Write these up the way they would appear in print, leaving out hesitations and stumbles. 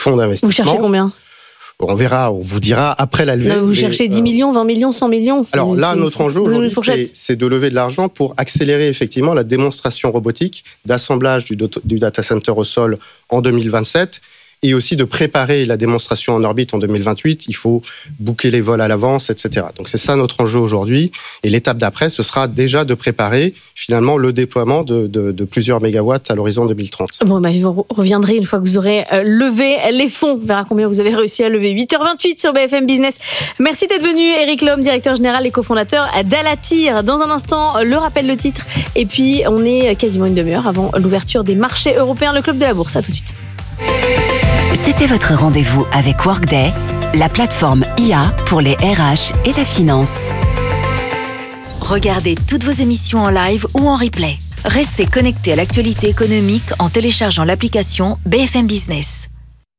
fonds d'investissement. Vous cherchez combien ? On verra, on vous dira après la levée. Vous cherchez 10 millions, 20 millions, 100 millions. Alors là, notre enjeu aujourd'hui, c'est de lever de l'argent pour accélérer effectivement la démonstration robotique d'assemblage du data center au sol en 2027 et aussi de préparer la démonstration en orbite en 2028. Il faut booker les vols à l'avance, etc. Donc c'est ça notre enjeu aujourd'hui. Et l'étape d'après, ce sera déjà de préparer finalement le déploiement de plusieurs mégawatts à l'horizon 2030. Bon, vous reviendrez une fois que vous aurez levé les fonds. On verra combien vous avez réussi à lever. 8h28 sur BFM Business. Merci d'être venu, Éric Lhomme, directeur général et cofondateur d'Alatir. Dans un instant, le rappel de titre. Et puis, on est quasiment une demi-heure avant l'ouverture des marchés européens, le Club de la Bourse. À tout de suite. C'était votre rendez-vous avec Workday, la plateforme IA pour les RH et la finance. Regardez toutes vos émissions en live ou en replay. Restez connectés à l'actualité économique en téléchargeant l'application BFM Business.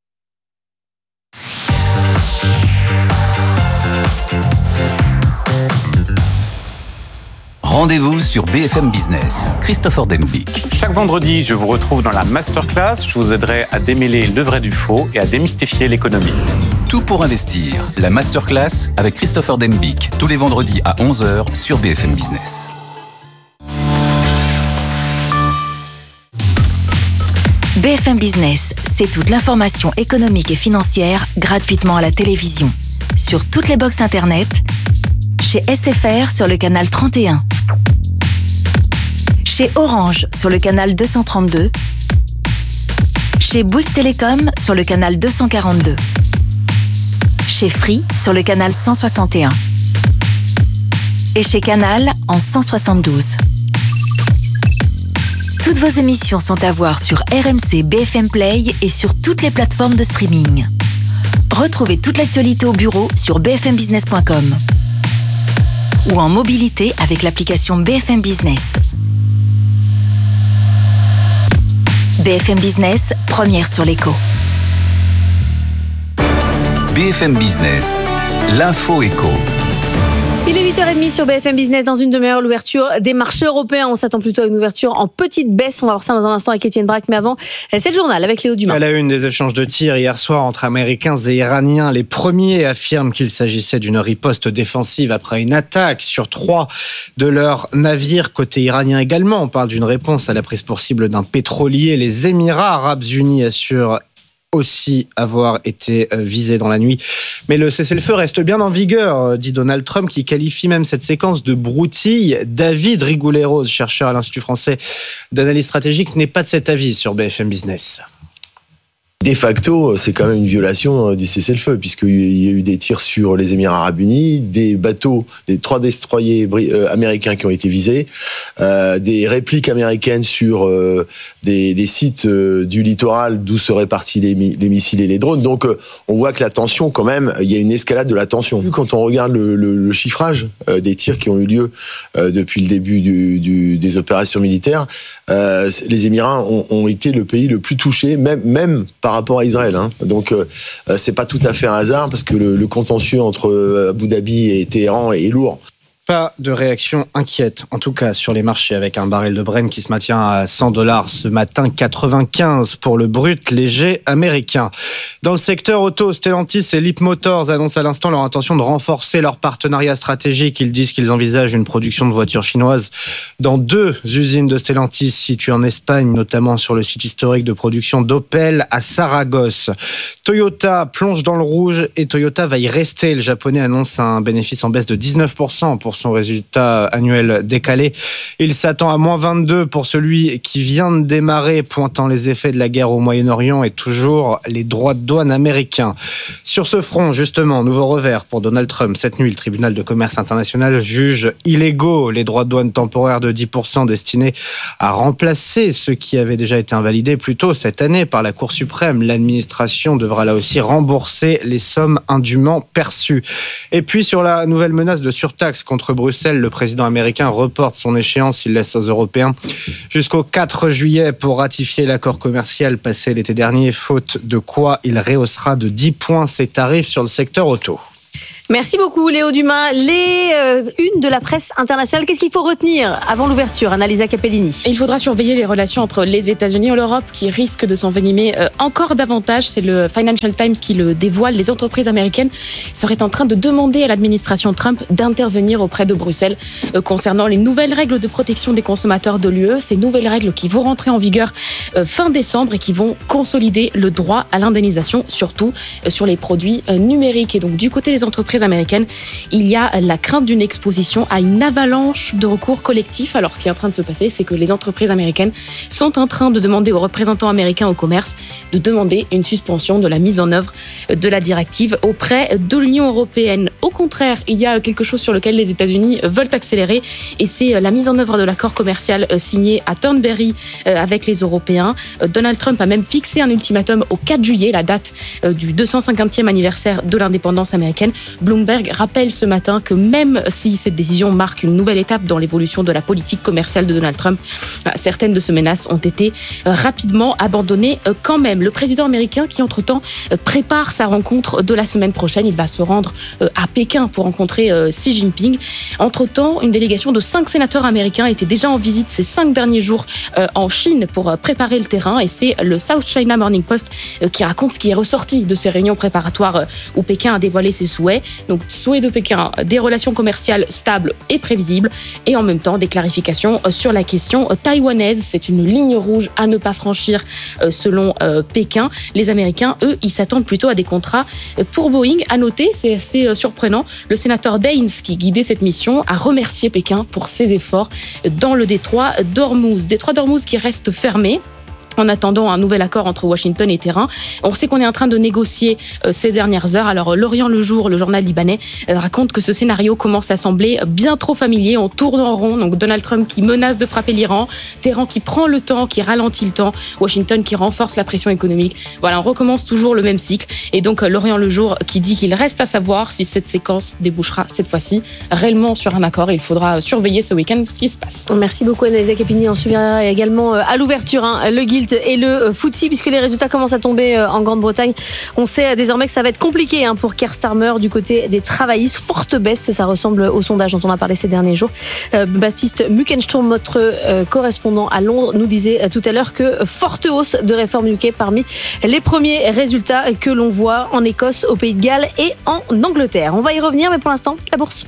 Rendez-vous sur BFM Business. Christopher Denbick. Chaque vendredi, je vous retrouve dans la Masterclass. Je vous aiderai à démêler le vrai du faux et à démystifier l'économie. Tout pour investir. La Masterclass avec Christopher Denbick. Tous les vendredis à 11h sur BFM Business. BFM Business, c'est toute l'information économique et financière gratuitement à la télévision. Sur toutes les box internet, chez SFR sur le canal 31. Chez Orange sur le canal 232. Chez Bouygues Télécom sur le canal 242. Chez Free sur le canal 161. Et chez Canal en 172. Toutes vos émissions sont à voir sur RMC BFM Play et sur toutes les plateformes de streaming. Retrouvez toute l'actualité au bureau sur bfmbusiness.com. Ou en mobilité avec l'application BFM Business. BFM Business, première sur l'écho. BFM Business, l'info éco. Il est 8h30 sur BFM Business. Dans une demi-heure, l'ouverture des marchés européens. On s'attend plutôt à une ouverture en petite baisse. On va voir ça dans un instant avec Étienne Braque. Mais avant, c'est le journal avec Léo Dumas. À la une des échanges de tirs hier soir entre Américains et Iraniens. Les premiers affirment qu'il s'agissait d'une riposte défensive après une attaque sur 3 de leurs navires. Côté iranien également, on parle d'une réponse à la prise pour cible d'un pétrolier. Les Émirats arabes unis assurent aussi avoir été visé dans la nuit. Mais le cessez-le-feu reste bien en vigueur, dit Donald Trump, qui qualifie même cette séquence de broutille. David Rigoulet-Rose, chercheur à l'Institut français d'analyse stratégique, n'est pas de cet avis sur BFM Business. De facto, c'est quand même une violation du cessez-le-feu, puisqu'il y a eu des tirs sur les Émirats arabes unis, des bateaux, des 3 destroyers américains qui ont été visés, des répliques américaines sur des sites du littoral d'où seraient partis les missiles et les drones. Donc on voit que la tension, quand même, il y a une escalade de la tension. Quand on regarde le chiffrage des tirs qui ont eu lieu depuis le début des opérations militaires, les Émirats ont été le pays le plus touché, même par rapport à Israël. Donc c'est pas tout à fait un hasard, parce que le contentieux entre Abu Dhabi et Téhéran est lourd. Pas de réaction inquiète, en tout cas sur les marchés, avec un baril de Brent qui se maintient à $100 ce matin, 95 pour le brut léger américain. Dans le secteur auto, Stellantis et Leap Motors annoncent à l'instant leur intention de renforcer leur partenariat stratégique. Ils disent qu'ils envisagent une production de voitures chinoises dans 2 usines de Stellantis situées en Espagne, notamment sur le site historique de production d'Opel à Saragosse. Toyota plonge dans le rouge et Toyota va y rester. Le japonais annonce un bénéfice en baisse de 19% pour son résultat annuel décalé. Il s'attend à moins 22 pour celui qui vient de démarrer, pointant les effets de la guerre au Moyen-Orient et toujours les droits de douane américains. Sur ce front, justement, nouveau revers pour Donald Trump. Cette nuit, le tribunal de commerce international juge illégaux les droits de douane temporaires de 10% destinés à remplacer ceux qui avaient déjà été invalidés plus tôt cette année par la Cour suprême. L'administration devra là aussi rembourser les sommes indûment perçues. Et puis sur la nouvelle menace de surtaxe contre Bruxelles, le président américain reporte son échéance. Il laisse aux Européens jusqu'au 4 juillet pour ratifier l'accord commercial passé l'été dernier, faute de quoi il rehaussera de 10 points ses tarifs sur le secteur auto. Merci beaucoup Léo Dumas. Les unes de la presse internationale, qu'est-ce qu'il faut retenir avant l'ouverture, Annalisa Capellini? Il faudra surveiller les relations entre les États-Unis et l'Europe qui risquent de s'envenimer encore davantage. C'est le Financial Times qui le dévoile. Les entreprises américaines seraient en train de demander à l'administration Trump d'intervenir auprès de Bruxelles concernant les nouvelles règles de protection des consommateurs de l'UE. Ces nouvelles règles qui vont rentrer en vigueur fin décembre et qui vont consolider le droit à l'indemnisation, surtout sur les produits numériques. Et donc du côté des entreprises américaines, il y a la crainte d'une exposition à une avalanche de recours collectifs. Alors, ce qui est en train de se passer, c'est que les entreprises américaines sont en train de demander aux représentants américains au commerce de demander une suspension de la mise en œuvre de la directive auprès de l'Union européenne. Au contraire, il y a quelque chose sur lequel les États-Unis veulent accélérer et c'est la mise en œuvre de l'accord commercial signé à Thornberry avec les Européens. Donald Trump a même fixé un ultimatum au 4 juillet, la date du 250e anniversaire de l'indépendance américaine. Bloomberg rappelle ce matin que même si cette décision marque une nouvelle étape dans l'évolution de la politique commerciale de Donald Trump, certaines de ces menaces ont été rapidement abandonnées quand même. Le président américain qui entre-temps prépare sa rencontre de la semaine prochaine, il va se rendre à Pékin pour rencontrer Xi Jinping. Entre-temps, une délégation de 5 sénateurs américains était déjà en visite ces 5 derniers jours en Chine pour préparer le terrain et c'est le South China Morning Post qui raconte ce qui est ressorti de ces réunions préparatoires où Pékin a dévoilé ses souhaits. Donc, souhait de Pékin, des relations commerciales stables et prévisibles, et en même temps des clarifications sur la question taïwanaise. C'est une ligne rouge à ne pas franchir selon Pékin. Les Américains, eux, ils s'attendent plutôt à des contrats pour Boeing. À noter, c'est assez surprenant, le sénateur Daines, qui guidait cette mission, a remercié Pékin pour ses efforts dans le détroit d'Ormuz. Détroit d'Ormuz qui reste fermé en attendant un nouvel accord entre Washington et Téhéran. On sait qu'on est en train de négocier ces dernières heures. Alors L'Orient le jour, le journal libanais, raconte que ce scénario commence à sembler bien trop familier. On tourne en rond. Donc Donald Trump qui menace de frapper l'Iran, Téhéran qui prend le temps, qui ralentit le temps, Washington qui renforce la pression économique. Voilà, on recommence toujours le même cycle. Et donc L'Orient le jour qui dit qu'il reste à savoir si cette séquence débouchera cette fois-ci réellement sur un accord. Et il faudra surveiller ce week-end ce qui se passe. Merci beaucoup Annalisa Capellini. On suivra également à l'ouverture le Gilt et le Footy, puisque les résultats commencent à tomber en Grande-Bretagne. On sait désormais que ça va être compliqué pour Keir Starmer du côté des travaillistes. Forte baisse, ça ressemble au sondage dont on a parlé ces derniers jours. Baptiste Muckensturm, notre correspondant à Londres, nous disait tout à l'heure que forte hausse de Réforme UK parmi les premiers résultats que l'on voit en Écosse, au Pays de Galles et en Angleterre. On va y revenir, mais pour l'instant, la bourse.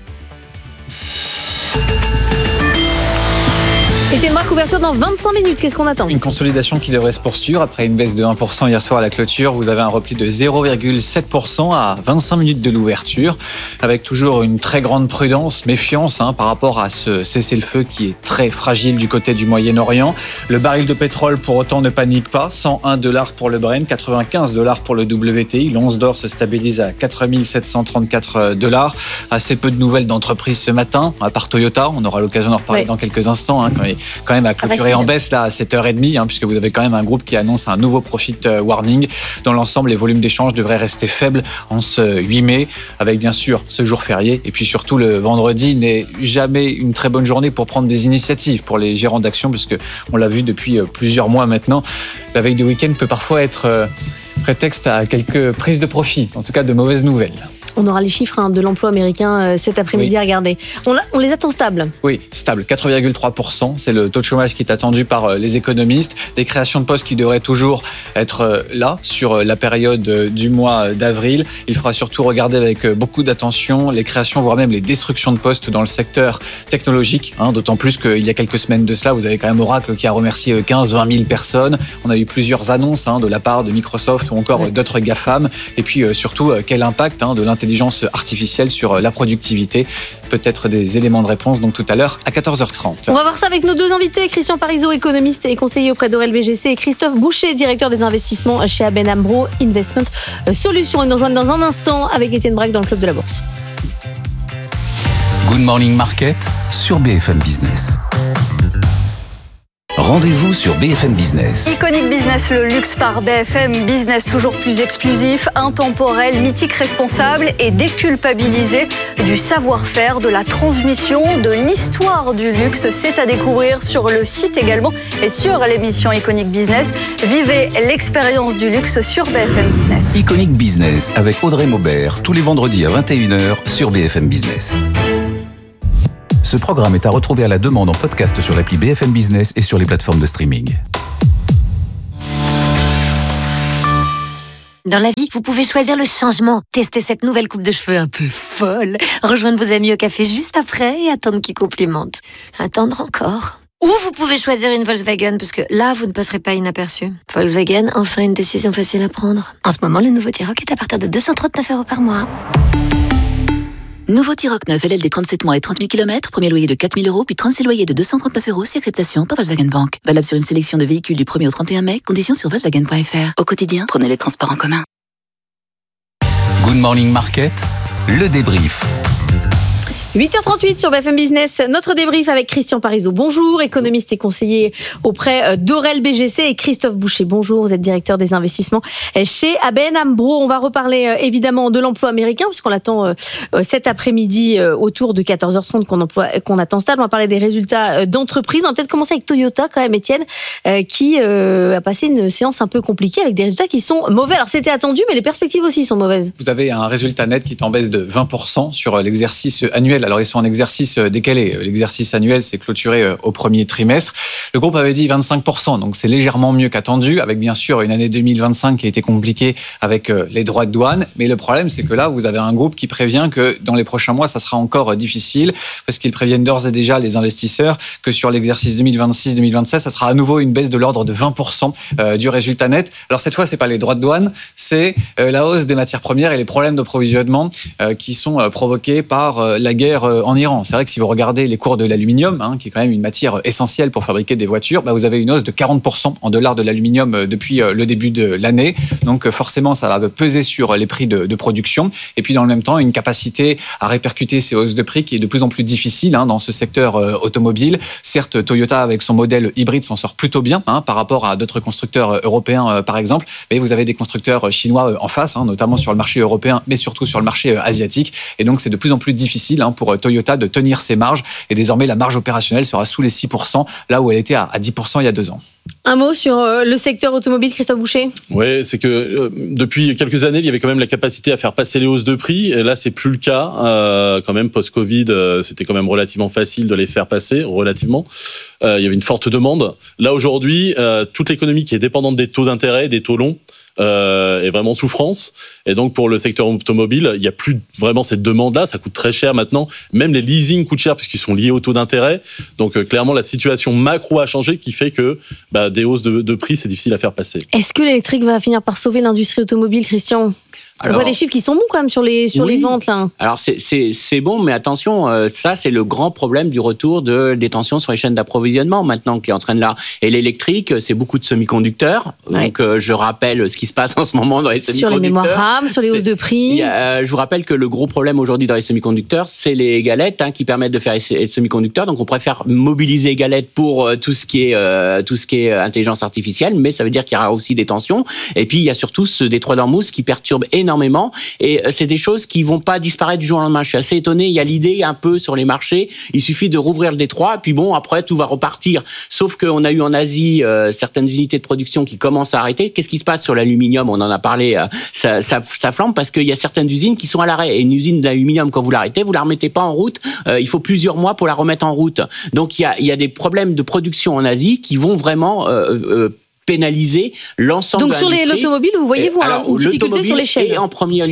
Et c'est une marque ouverture dans 25 minutes. Qu'est-ce qu'on attend ? Une consolidation qui devrait se poursuivre. Après une baisse de 1% hier soir à la clôture, vous avez un repli de 0,7% à 25 minutes de l'ouverture, avec toujours une très grande prudence, méfiance par rapport à ce cessez-le-feu qui est très fragile du côté du Moyen-Orient. Le baril de pétrole, pour autant, ne panique pas. $101 pour le Brent, $95 pour le WTI. L'once d'or se stabilise à $4,734. Assez peu de nouvelles d'entreprises ce matin, à part Toyota. On aura l'occasion d'en reparler dans quelques instants, quand même à clôturer en baisse là à 7h30, puisque vous avez quand même un groupe qui annonce un nouveau profit warning. Dans l'ensemble, les volumes d'échanges devraient rester faibles en ce 8 mai, avec bien sûr ce jour férié. Et puis surtout, le vendredi n'est jamais une très bonne journée pour prendre des initiatives pour les gérants d'actions, puisque on l'a vu depuis plusieurs mois maintenant. La veille de week-end peut parfois être prétexte à quelques prises de profit, en tout cas de mauvaises nouvelles. On aura les chiffres de l'emploi américain cet après-midi, regardez. On les attend stables. Oui, stable, 4,3%. C'est le taux de chômage qui est attendu par les économistes. Des créations de postes qui devraient toujours être là sur la période du mois d'avril. Il faudra surtout regarder avec beaucoup d'attention les créations, voire même les destructions de postes dans le secteur technologique. D'autant plus qu'il y a quelques semaines de cela, vous avez quand même Oracle qui a remercié 15-20 000 personnes. On a eu plusieurs annonces de la part de Microsoft ou encore d'autres GAFAM. Et puis surtout, quel impact de l'intelligence artificielle sur la productivité. Peut-être des éléments de réponse donc tout à l'heure à 14h30. On va voir ça avec nos deux invités, Christian Parizeau, économiste et conseiller auprès d'Aurel BGC, et Christophe Boucher, directeur des investissements chez ABN AMRO Investment Solutions. Ils nous rejoignent dans un instant avec Étienne Braque dans le Club de la Bourse. Good Morning Market sur BFM Business. Rendez-vous sur BFM Business. Iconic Business, le luxe par BFM Business, toujours plus exclusif, intemporel, mythique, responsable et déculpabilisé du savoir-faire, de la transmission, de l'histoire du luxe. C'est à découvrir sur le site également et sur l'émission Iconic Business. Vivez l'expérience du luxe sur BFM Business. Iconic Business avec Audrey Maubert, tous les vendredis à 21h sur BFM Business. Ce programme est à retrouver à la demande en podcast sur l'appli BFM Business et sur les plateformes de streaming. Dans la vie, vous pouvez choisir le changement. Tester cette nouvelle coupe de cheveux un peu folle. Rejoindre vos amis au café juste après et attendre qu'ils complimentent. Attendre encore. Ou vous pouvez choisir une Volkswagen, parce que là, vous ne passerez pas inaperçu. Volkswagen, enfin une décision facile à prendre. En ce moment, le nouveau T-Roc est à partir de 239 € par mois. Nouveau T-Roc 9, LLD 37 mois et 30 000 km, premier loyer de 4 000 €, puis 36 loyers de 239 €, si acceptation par Volkswagen Bank. Valable sur une sélection de véhicules du 1er au 31 mai, conditions sur Volkswagen.fr. Au quotidien, prenez les transports en commun. Good Morning Market, le débrief. 8h38 sur BFM Business, notre débrief avec Christian Parizeau. Bonjour, économiste et conseiller auprès d'Aurel BGC, et Christophe Boucher. Bonjour, vous êtes directeur des investissements chez ABN AMRO. On va reparler évidemment de l'emploi américain, puisqu'on l'attend cet après-midi autour de 14h30 qu'on attend stable. On va parler des résultats d'entreprise. On va peut-être commencer avec Toyota quand même, Étienne, qui a passé une séance un peu compliquée avec des résultats qui sont mauvais. Alors c'était attendu, mais les perspectives aussi sont mauvaises. Vous avez un résultat net qui est en baisse de 20% sur l'exercice annuel. Alors, ils sont en exercice décalé. L'exercice annuel s'est clôturé au premier trimestre. Le groupe avait dit 25%, donc c'est légèrement mieux qu'attendu, avec bien sûr une année 2025 qui a été compliquée avec les droits de douane. Mais le problème, c'est que là, vous avez un groupe qui prévient que dans les prochains mois, ça sera encore difficile, parce qu'ils préviennent d'ores et déjà les investisseurs que sur l'exercice 2026-2027, ça sera à nouveau une baisse de l'ordre de 20% du résultat net. Alors cette fois, c'est pas les droits de douane, c'est la hausse des matières premières et les problèmes d'approvisionnement qui sont provoqués par la guerre en Iran. C'est vrai que si vous regardez les cours de l'aluminium, qui est quand même une matière essentielle pour fabriquer des voitures, vous avez une hausse de 40% en dollars de l'aluminium depuis le début de l'année. Donc forcément, ça va peser sur les prix de production. Et puis dans le même temps, une capacité à répercuter ces hausses de prix qui est de plus en plus difficile dans ce secteur automobile. Certes, Toyota, avec son modèle hybride, s'en sort plutôt bien par rapport à d'autres constructeurs européens, par exemple. Mais vous avez des constructeurs chinois en face, notamment sur le marché européen, mais surtout sur le marché asiatique. Et donc, c'est de plus en plus difficile pour Toyota de tenir ses marges. Et désormais, la marge opérationnelle sera sous les 6%, là où elle était à 10% il y a 2 ans. Un mot sur le secteur automobile, Christophe Boucher ? Oui, c'est que depuis quelques années, il y avait quand même la capacité à faire passer les hausses de prix. Et là, c'est plus le cas. Quand même, post-Covid, c'était quand même relativement facile de les faire passer, relativement. Il y avait une forte demande. Là, aujourd'hui, toute l'économie qui est dépendante des taux d'intérêt, des taux longs, est vraiment en souffrance. Et donc, pour le secteur automobile, il n'y a plus vraiment cette demande-là. Ça coûte très cher maintenant. Même les leasings coûtent cher puisqu'ils sont liés au taux d'intérêt. Donc, clairement, la situation macro a changé qui fait que des hausses de prix, c'est difficile à faire passer. Est-ce que l'électrique va finir par sauver l'industrie automobile, Christian ? On voit des chiffres qui sont bons quand même sur les ventes là. Alors c'est bon, mais attention, ça c'est le grand problème du retour des tensions sur les chaînes d'approvisionnement maintenant qui entraîne là. Et l'électrique, c'est beaucoup de semi-conducteurs. Ouais. Donc je rappelle ce qui se passe en ce moment dans les semi-conducteurs. Sur les mémoires RAM, sur les hausses de prix. Je vous rappelle que le gros problème aujourd'hui dans les semi-conducteurs, c'est les galettes qui permettent de faire les semi-conducteurs. Donc on préfère mobiliser les galettes pour tout ce qui est intelligence artificielle, mais ça veut dire qu'il y aura aussi des tensions. Et puis il y a surtout ce détroit d'Ormuz qui perturbe énormément, et c'est des choses qui vont pas disparaître du jour au lendemain. Je suis assez étonné, il y a l'idée un peu sur les marchés, il suffit de rouvrir le détroit, puis bon, après tout va repartir. Sauf qu'on a eu en Asie certaines unités de production qui commencent à arrêter. Qu'est-ce qui se passe sur l'aluminium ? On en a parlé, ça flambe parce qu'il y a certaines usines qui sont à l'arrêt. Et une usine d'aluminium, quand vous l'arrêtez, vous la remettez pas en route, il faut plusieurs mois pour la remettre en route. Donc il y a des problèmes de production en Asie qui vont vraiment pénaliser l'ensemble de l'industrie. Donc sur l'automobile, vous voyez une difficulté sur l'échelle. Et en première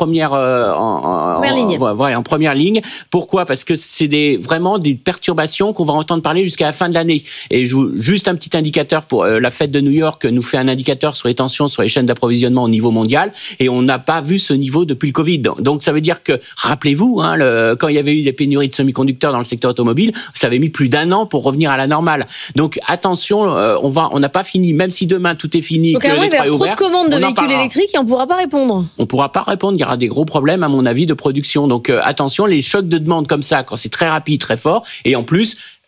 ligne. Pourquoi ? Parce que c'est vraiment des perturbations qu'on va entendre parler jusqu'à la fin de l'année. Et juste un petit indicateur pour la fête de New York nous fait un indicateur sur les tensions sur les chaînes d'approvisionnement au niveau mondial, et on n'a pas vu ce niveau depuis le Covid. Donc ça veut dire que, rappelez-vous, quand il y avait eu des pénuries de semi-conducteurs dans le secteur automobile, ça avait mis plus d'1 an pour revenir à la normale. Donc attention, on n'a pas fini. Même si demain tout est fini, donc que il va y avoir trop de commandes de véhicules électriques et on ne pourra pas répondre. On ne pourra pas répondre, il y aura des gros problèmes à mon avis de production. Donc attention, les chocs de demande comme ça, quand c'est très rapide, très fort, et en plus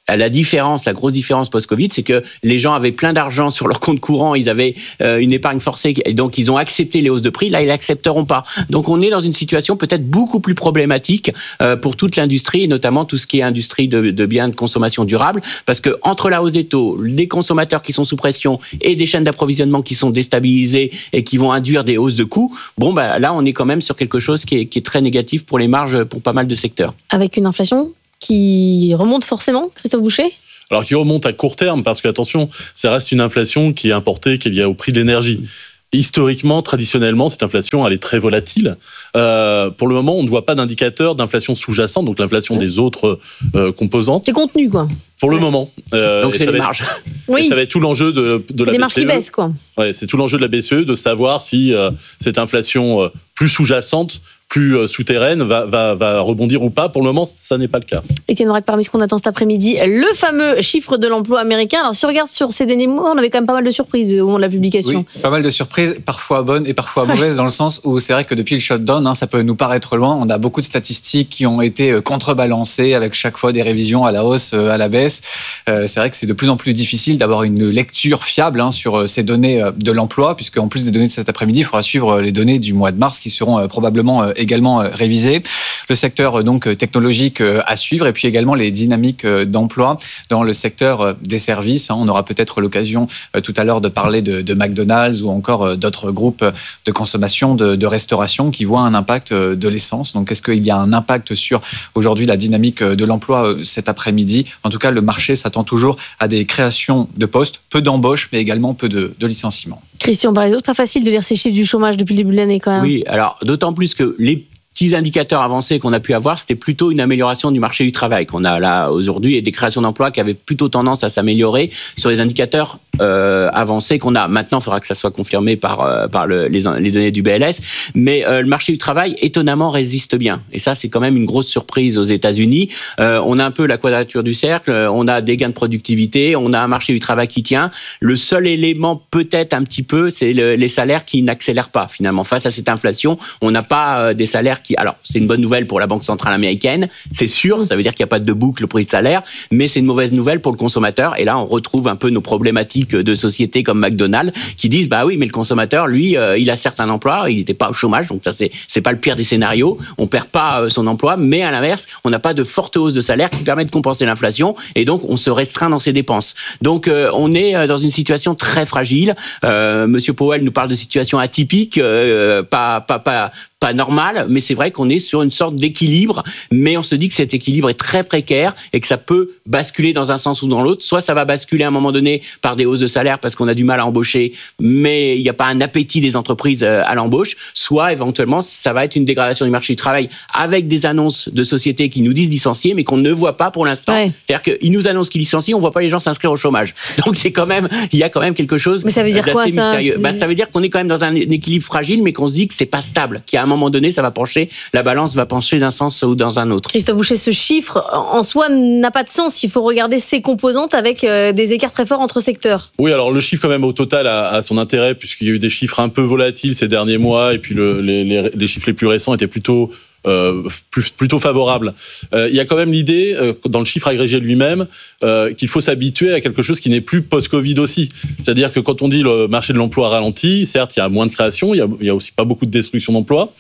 la grosse différence post-Covid, c'est que les gens avaient plein d'argent sur leur compte courant, ils avaient une épargne forcée, et donc ils ont accepté les hausses de prix. Là, ils l'accepteront pas. Donc, on est dans une situation peut-être beaucoup plus problématique pour toute l'industrie, et notamment tout ce qui est industrie de biens de consommation durable, parce que entre la hausse des taux, des consommateurs qui sont sous pression et des chaînes d'approvisionnement qui sont déstabilisées et qui vont induire des hausses de coûts, là, on est quand même sur quelque chose qui est très négatif pour les marges pour pas mal de secteurs. Avec une inflation qui remonte forcément, Christophe Boucher ? Alors, qui remonte à court terme, parce que, attention, ça reste une inflation qui est importée, qui est liée au prix de l'énergie. Historiquement, traditionnellement, cette inflation, elle est très volatile. Pour le moment, on ne voit pas d'indicateur d'inflation sous-jacente, donc l'inflation des autres composantes. C'est contenu, quoi. Pour le moment. Donc c'est les marges. Oui. Ça va être tout l'enjeu de la BCE. Les marges qui baissent, quoi. Ouais, c'est tout l'enjeu de la BCE de savoir si cette inflation plus sous-jacente, plus souterraine, va rebondir ou pas. Pour le moment, ça n'est pas le cas. Étienne Braque, parmi ce qu'on attend cet après-midi, le fameux chiffre de l'emploi américain. Alors, si on regarde sur ces derniers mois, on avait quand même pas mal de surprises au moment de la publication. Oui, pas mal de surprises, parfois bonnes et parfois mauvaises, dans le sens où c'est vrai que depuis le shutdown, ça peut nous paraître loin. On a beaucoup de statistiques qui ont été contrebalancées avec chaque fois des révisions à la hausse, à la baisse. C'est vrai que c'est de plus en plus difficile d'avoir une lecture fiable sur ces données de l'emploi, puisque en plus des données de cet après-midi, il faudra suivre les données du mois de mars qui seront probablement également révisées. Le secteur donc technologique à suivre, et puis également les dynamiques d'emploi dans le secteur des services. On aura peut-être l'occasion tout à l'heure de parler de McDonald's ou encore d'autres groupes de consommation, de restauration qui voient un impact de l'essence. Donc est-ce qu'il y a un impact sur aujourd'hui la dynamique de l'emploi cet après-midi ? En tout cas, le marché s'attend toujours à des créations de postes, peu d'embauches, mais également peu de licenciements. Christian Parizeau, pas facile de lire ces chiffres du chômage depuis le début de l'année quand même. Oui, alors d'autant plus que les petits indicateurs avancés qu'on a pu avoir, c'était plutôt une amélioration du marché du travail qu'on a là aujourd'hui et des créations d'emplois qui avaient plutôt tendance à s'améliorer sur les indicateurs avancés qu'on a. Maintenant, il faudra que ça soit confirmé par les données du BLS. Mais le marché du travail, étonnamment, résiste bien. Et ça, c'est quand même une grosse surprise aux États-Unis. On a un peu la quadrature du cercle. On a des gains de productivité. On a un marché du travail qui tient. Le seul élément, peut-être un petit peu, c'est les salaires qui n'accélèrent pas, finalement. Face à cette inflation, on n'a pas des salaires qui... Alors, c'est une bonne nouvelle pour la Banque centrale américaine. C'est sûr, ça veut dire qu'il n'y a pas de boucle prix-salaire. Mais c'est une mauvaise nouvelle pour le consommateur. Et là, on retrouve un peu nos problématiques de sociétés comme McDonald's qui disent bah oui, mais le consommateur, lui, il a certes un emploi, il n'était pas au chômage, donc ça c'est pas le pire des scénarios. On perd pas son emploi, mais à l'inverse, on n'a pas de forte hausse de salaire qui permet de compenser l'inflation, et donc on se restreint dans ses dépenses. Donc on est dans une situation très fragile. Monsieur Powell nous parle de situation atypique, pas normal, mais c'est vrai qu'on est sur une sorte d'équilibre, mais on se dit que cet équilibre est très précaire et que ça peut basculer dans un sens ou dans l'autre. Soit ça va basculer à un moment donné par des hausses de salaire parce qu'on a du mal à embaucher, mais il n'y a pas un appétit des entreprises à l'embauche, soit éventuellement ça va être une dégradation du marché du travail avec des annonces de sociétés qui nous disent licencier, mais qu'on ne voit pas pour l'instant. Ouais. C'est-à-dire qu'ils nous annoncent qu'ils licencient, on ne voit pas les gens s'inscrire au chômage. Donc il y a quand même quelque chose d'assez mystérieux. Ça veut dire qu'on est quand même dans un équilibre fragile, mais qu'on se dit que c'est pas stable, qu'il y a un moment donné, ça va pencher, la balance va pencher d'un sens ou dans un autre. Christophe Boucher, ce chiffre, en soi, n'a pas de sens. Il faut regarder ses composantes avec des écarts très forts entre secteurs. Oui, alors le chiffre, quand même, au total, a son intérêt, puisqu'il y a eu des chiffres un peu volatiles ces derniers mois, et puis les chiffres les plus récents étaient plutôt favorable. Il y a quand même l'idée, dans le chiffre agrégé lui-même, qu'il faut s'habituer à quelque chose qui n'est plus post-Covid aussi. C'est-à-dire que quand on dit le marché de l'emploi ralentit, certes, il y a moins de création, il y a aussi pas beaucoup de destruction d'emplois.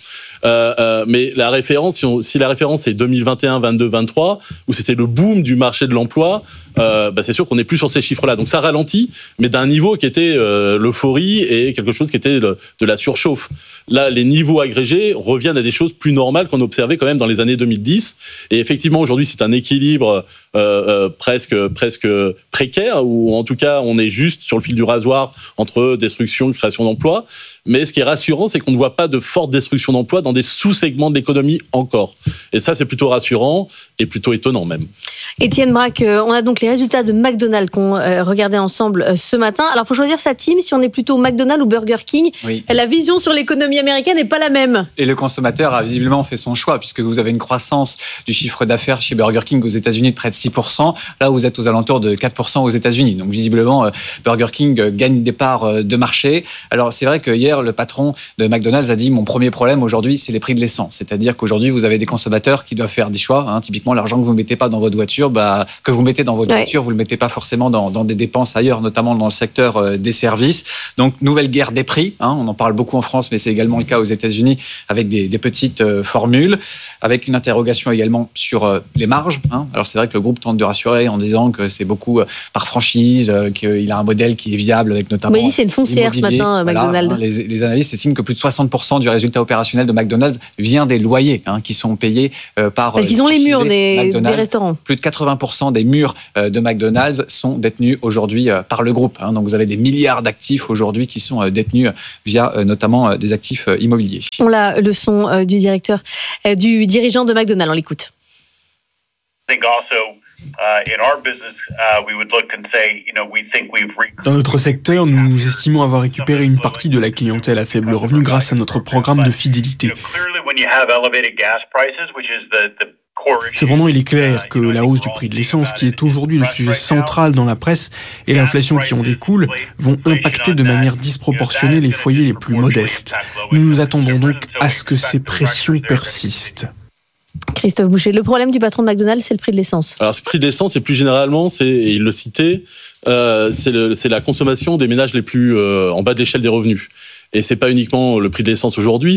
Mais la référence, si la référence est 2021, 22, 23, où c'était le boom du marché de l'emploi, c'est sûr qu'on n'est plus sur ces chiffres-là. Donc ça ralentit, mais d'un niveau qui était l'euphorie et quelque chose qui était de la surchauffe. Là, les niveaux agrégés reviennent à des choses plus normales qu'on observait quand même dans les années 2010. Et effectivement, aujourd'hui, c'est un équilibre presque précaire, ou en tout cas, on est juste sur le fil du rasoir entre destruction et création d'emplois. Mais ce qui est rassurant, c'est qu'on ne voit pas de forte destruction d'emplois dans des sous-segments de l'économie encore. Et ça, c'est plutôt rassurant et plutôt étonnant même. Étienne Braque, on a donc les résultats de McDonald's qu'on regardait ensemble ce matin. Alors, il faut choisir sa team, si on est plutôt McDonald's ou Burger King. Oui. La vision sur l'économie américaine n'est pas la même. Et le consommateur a visiblement fait son choix, puisque vous avez une croissance du chiffre d'affaires chez Burger King aux États-Unis de près de 6%. Là, vous êtes aux alentours de 4% aux États-Unis. Donc, visiblement, Burger King gagne des parts de marché. Alors, c'est vrai que hier, le patron de McDonald's a dit « Mon premier problème aujourd'hui, c'est les prix de l'essence. C'est-à-dire qu'aujourd'hui, vous avez des consommateurs qui doivent faire des choix. Typiquement, l'argent que vous ne mettez pas dans votre voiture, que vous mettez dans votre voiture, vous ne le mettez pas forcément dans des dépenses ailleurs, notamment dans le secteur des services. Donc, nouvelle guerre des prix. On en parle beaucoup en France, mais c'est également le cas aux États-Unis avec des petites formules, avec une interrogation également sur les marges. Alors, c'est vrai que le groupe tente de rassurer en disant que c'est beaucoup par franchise, qu'il a un modèle qui est viable avec notamment... Il dit c'est une foncière ce matin, McDonald's. Les analystes estiment que plus de 60% du résultat opérationnel de McDonald's vient des loyers qui sont payés par... Parce qu'ils ont les murs des restaurants. Plus de 80% des murs de McDonald's sont détenus aujourd'hui par le groupe. Donc vous avez des milliards d'actifs aujourd'hui qui sont détenus via notamment des actifs immobiliers. On a le son du dirigeant de McDonald's, on l'écoute. Dans notre secteur, nous estimons avoir récupéré une partie de la clientèle à faible revenu grâce à notre programme de fidélité. Cependant, il est clair que la hausse du prix de l'essence, qui est aujourd'hui le sujet central dans la presse, et l'inflation qui en découle, vont impacter de manière disproportionnée les foyers les plus modestes. Nous nous attendons donc à ce que ces pressions persistent. Christophe Boucher, le problème du patron de McDonald's, c'est le prix de l'essence. Alors, ce prix de l'essence, et plus généralement, et il le citait, c'est la consommation des ménages les plus en bas de l'échelle des revenus. Et c'est pas uniquement le prix de l'essence aujourd'hui,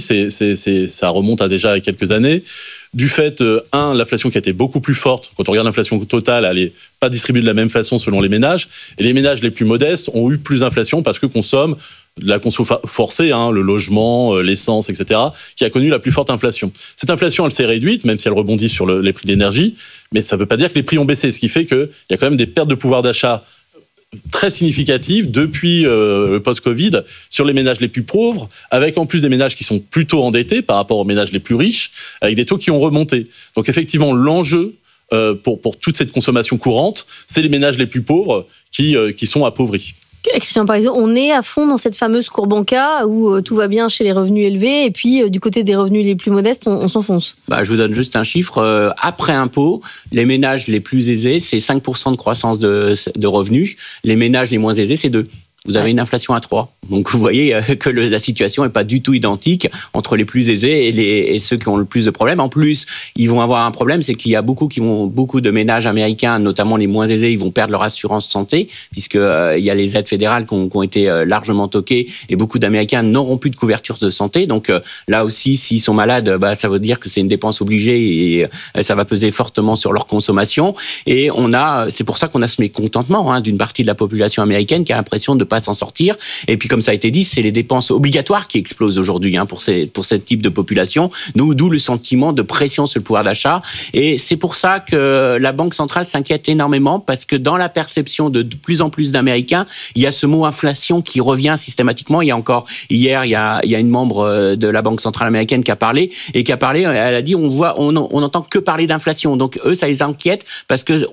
ça remonte à déjà quelques années. Du fait, l'inflation qui a été beaucoup plus forte. Quand on regarde l'inflation totale, elle n'est pas distribuée de la même façon selon les ménages. Et les ménages les plus modestes ont eu plus d'inflation parce que consomment de la conso forcée, le logement, l'essence, etc., qui a connu la plus forte inflation. Cette inflation, elle s'est réduite, même si elle rebondit sur les prix de l'énergie, mais ça ne veut pas dire que les prix ont baissé, ce qui fait qu'il y a quand même des pertes de pouvoir d'achat très significatives depuis le post-Covid sur les ménages les plus pauvres, avec en plus des ménages qui sont plutôt endettés par rapport aux ménages les plus riches, avec des taux qui ont remonté. Donc effectivement, l'enjeu pour toute cette consommation courante, c'est les ménages les plus pauvres qui sont appauvris. Christian Parizeau, on est à fond dans cette fameuse courbe en cas où tout va bien chez les revenus élevés et puis du côté des revenus les plus modestes, on s'enfonce. Je vous donne juste un chiffre. Après impôt, les ménages les plus aisés, c'est 5% de croissance de revenus. Les ménages les moins aisés, c'est 2%. Vous avez une inflation à 3. Donc vous voyez que la situation n'est pas du tout identique entre les plus aisés et ceux qui ont le plus de problèmes. En plus, ils vont avoir un problème, c'est qu'il y a beaucoup de ménages américains, notamment les moins aisés, ils vont perdre leur assurance santé, puisque il y a les aides fédérales qui ont été largement toquées et beaucoup d'Américains n'auront plus de couverture de santé. Donc là aussi, s'ils sont malades, ça veut dire que c'est une dépense obligée et ça va peser fortement sur leur consommation. Et c'est pour ça qu'on a ce mécontentement d'une partie de la population américaine qui a l'impression de pas s'en sortir. Et puis, comme ça a été dit, c'est les dépenses obligatoires qui explosent aujourd'hui pour ce type de population. D'où le sentiment de pression sur le pouvoir d'achat. Et c'est pour ça que la Banque centrale s'inquiète énormément parce que dans la perception de plus en plus d'Américains, il y a ce mot inflation qui revient systématiquement. Il y a encore hier, il y a une membre de la Banque centrale américaine qui a parlé, elle a dit on n'entend que parler d'inflation. Donc eux, ça les inquiète parce que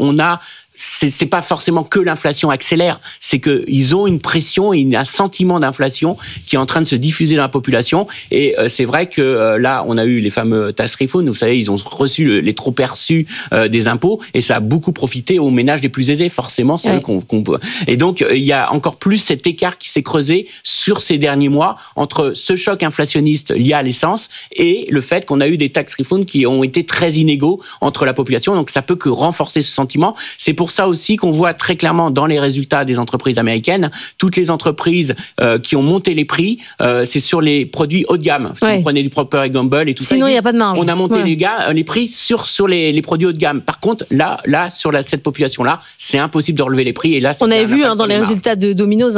c'est pas forcément que l'inflation accélère, c'est qu'ils ont une pression et un sentiment d'inflation qui est en train de se diffuser dans la population. Et c'est vrai que là, on a eu les fameux tax refunds. Vous savez, ils ont reçu les trop perçus des impôts et ça a beaucoup profité aux ménages les plus aisés. Forcément, c'est eux qu'on peut. Et donc, il y a encore plus cet écart qui s'est creusé sur ces derniers mois entre ce choc inflationniste lié à l'essence et le fait qu'on a eu des tax refunds qui ont été très inégaux entre la population. Donc, ça peut que renforcer ce sentiment. C'est pour ça aussi qu'on voit très clairement dans les résultats des entreprises américaines, toutes les entreprises qui ont monté les prix, c'est sur les produits haut de gamme. Si vous prenez du Procter & Gamble et tout ça. Sinon, il n'y a pas de marge. On a monté les prix sur les produits haut de gamme. Par contre, là sur cette population-là, c'est impossible de relever les prix. Et là, on avait vu dans les résultats de Domino's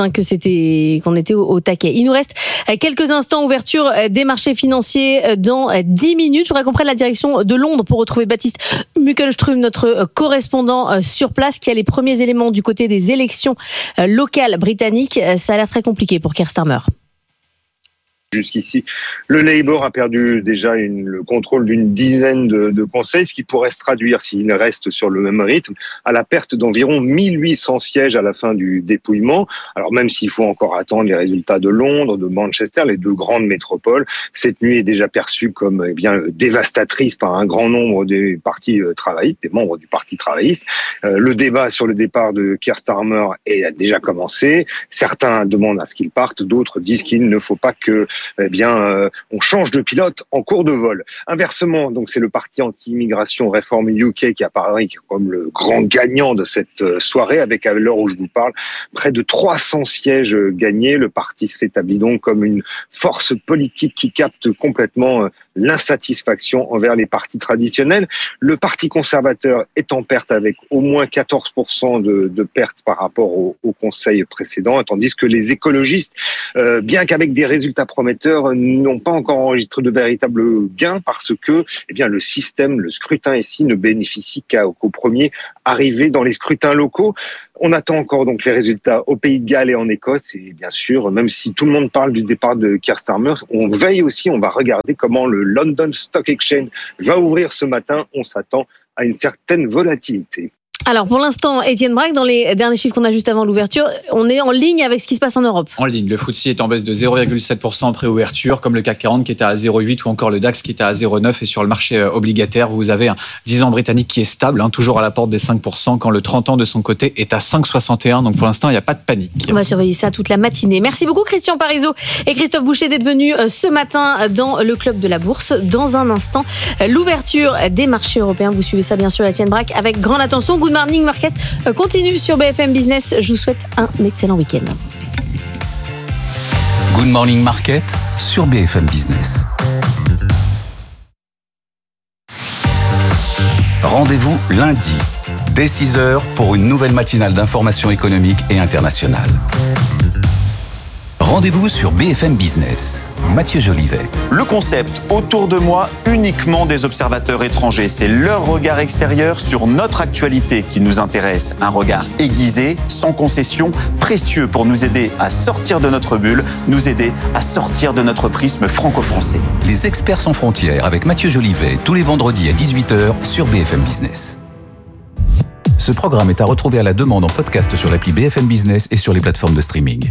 qu'on était au taquet. Il nous reste quelques instants, ouverture des marchés financiers dans 10 minutes. Je voudrais qu'on prenne la direction de Londres pour retrouver Baptiste Muckelström, notre correspondant sur place, qui a les premiers éléments du côté des élections locales britanniques. Ça a l'air très compliqué pour Keir Starmer. Jusqu'ici, le Labour a perdu déjà le contrôle d'une dizaine de conseils, ce qui pourrait se traduire, s'il reste sur le même rythme, à la perte d'environ 1800 sièges à la fin du dépouillement. Alors même s'il faut encore attendre les résultats de Londres, de Manchester, les deux grandes métropoles, cette nuit est déjà perçue comme dévastatrice par un grand nombre des partis travaillistes, des membres du Parti travailliste. Le débat sur le départ de Keir Starmer a déjà commencé. Certains demandent à ce qu'il parte, d'autres disent qu'il ne faut pas que on change de pilote en cours de vol. Inversement, donc c'est le parti anti-immigration Reform UK qui apparaît comme le grand gagnant de cette soirée, avec à l'heure où je vous parle près de 300 sièges gagnés. Le parti s'établit donc comme une force politique qui capte complètement l'insatisfaction envers les partis traditionnels. Le parti conservateur est en perte avec au moins 14% de pertes par rapport au conseil précédent, tandis que les écologistes, bien qu'avec des résultats prometteurs, n'ont pas encore enregistré de véritables gains parce que le système, le scrutin ici ne bénéficie qu'aux premiers arrivés dans les scrutins locaux. On attend encore donc les résultats au Pays de Galles et en Écosse, et bien sûr, même si tout le monde parle du départ de Keir Starmer, on veille aussi, on va regarder comment le London Stock Exchange va ouvrir ce matin. On s'attend à une certaine volatilité. Alors pour l'instant, Étienne Braque, dans les derniers chiffres qu'on a juste avant l'ouverture, on est en ligne avec ce qui se passe en Europe. En ligne, le FTSE est en baisse de 0,7% en préouverture, comme le CAC 40 qui était à 0,8 ou encore le DAX qui était à 0,9. Et sur le marché obligataire, vous avez un 10 ans britannique qui est stable, toujours à la porte des 5%, quand le 30 ans de son côté est à 5,61. Donc pour l'instant, il n'y a pas de panique. On va surveiller ça toute la matinée. Merci beaucoup Christian Parizeau et Christophe Boucher d'être venus ce matin dans le club de la bourse. Dans un instant, l'ouverture des marchés européens. Vous suivez ça bien sûr, Étienne Braque, avec grande attention. Good Morning Market continue sur BFM Business. Je vous souhaite un excellent week-end. Good Morning Market sur BFM Business. Rendez-vous lundi, dès 6h, pour une nouvelle matinale d'information économique et internationale. Rendez-vous sur BFM Business. Mathieu Jolivet. Le concept, autour de moi, uniquement des observateurs étrangers. C'est leur regard extérieur sur notre actualité qui nous intéresse. Un regard aiguisé, sans concession, précieux pour nous aider à sortir de notre bulle, nous aider à sortir de notre prisme franco-français. Les experts sans frontières avec Mathieu Jolivet, tous les vendredis à 18h sur BFM Business. Ce programme est à retrouver à la demande en podcast sur l'appli BFM Business et sur les plateformes de streaming.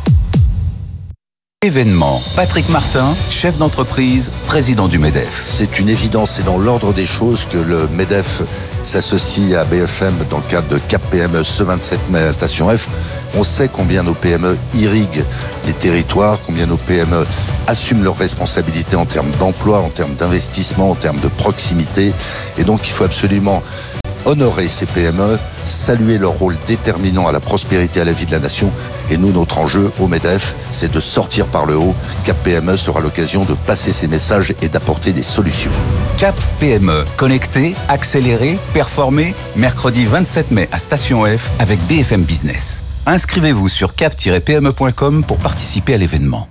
Événement. Patrick Martin, chef d'entreprise, président du MEDEF. C'est une évidence, c'est dans l'ordre des choses que le MEDEF s'associe à BFM dans le cadre de Cap PME ce 27 mai à Station F. On sait combien nos PME irriguent les territoires, combien nos PME assument leurs responsabilités en termes d'emploi, en termes d'investissement, en termes de proximité. Et donc il faut absolument honorer ces PME, saluer leur rôle déterminant à la prospérité et à la vie de la nation. Et nous, notre enjeu au MEDEF, c'est de sortir par le haut. Cap PME sera l'occasion de passer ces messages et d'apporter des solutions. Cap PME, connecté, accéléré, performé, mercredi 27 mai à Station F avec BFM Business. Inscrivez-vous sur cap-pme.com pour participer à l'événement.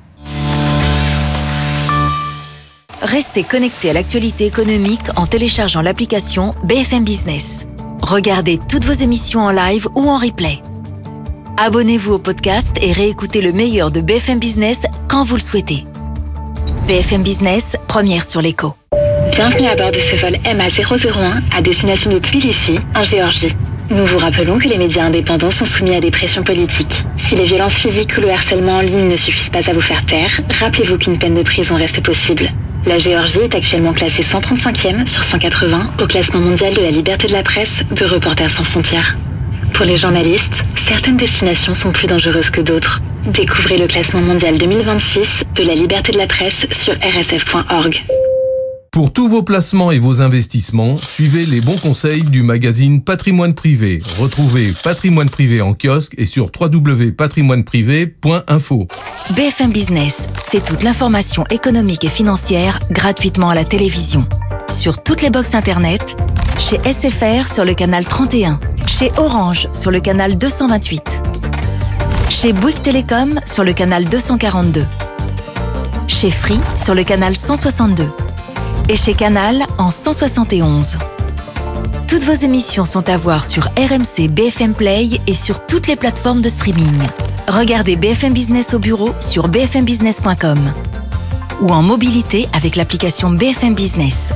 Restez connectés à l'actualité économique en téléchargeant l'application BFM Business. Regardez toutes vos émissions en live ou en replay. Abonnez-vous au podcast et réécoutez le meilleur de BFM Business quand vous le souhaitez. BFM Business, première sur l'écho. Bienvenue à bord de ce vol MA001 à destination de Tbilissi, en Géorgie. Nous vous rappelons que les médias indépendants sont soumis à des pressions politiques. Si les violences physiques ou le harcèlement en ligne ne suffisent pas à vous faire taire, rappelez-vous qu'une peine de prison reste possible. La Géorgie est actuellement classée 135e sur 180 au classement mondial de la liberté de la presse de Reporters sans frontières. Pour les journalistes, certaines destinations sont plus dangereuses que d'autres. Découvrez le classement mondial 2026 de la liberté de la presse sur rsf.org. Pour tous vos placements et vos investissements, suivez les bons conseils du magazine Patrimoine Privé. Retrouvez Patrimoine Privé en kiosque et sur www.patrimoineprivé.info. BFM Business, c'est toute l'information économique et financière gratuitement à la télévision. Sur toutes les box internet, chez SFR sur le canal 31, chez Orange sur le canal 228, chez Bouygues Télécom sur le canal 242, chez Free sur le canal 162 et chez Canal en 171. Toutes vos émissions sont à voir sur RMC BFM Play et sur toutes les plateformes de streaming. Regardez BFM Business au bureau sur bfmbusiness.com ou en mobilité avec l'application BFM Business.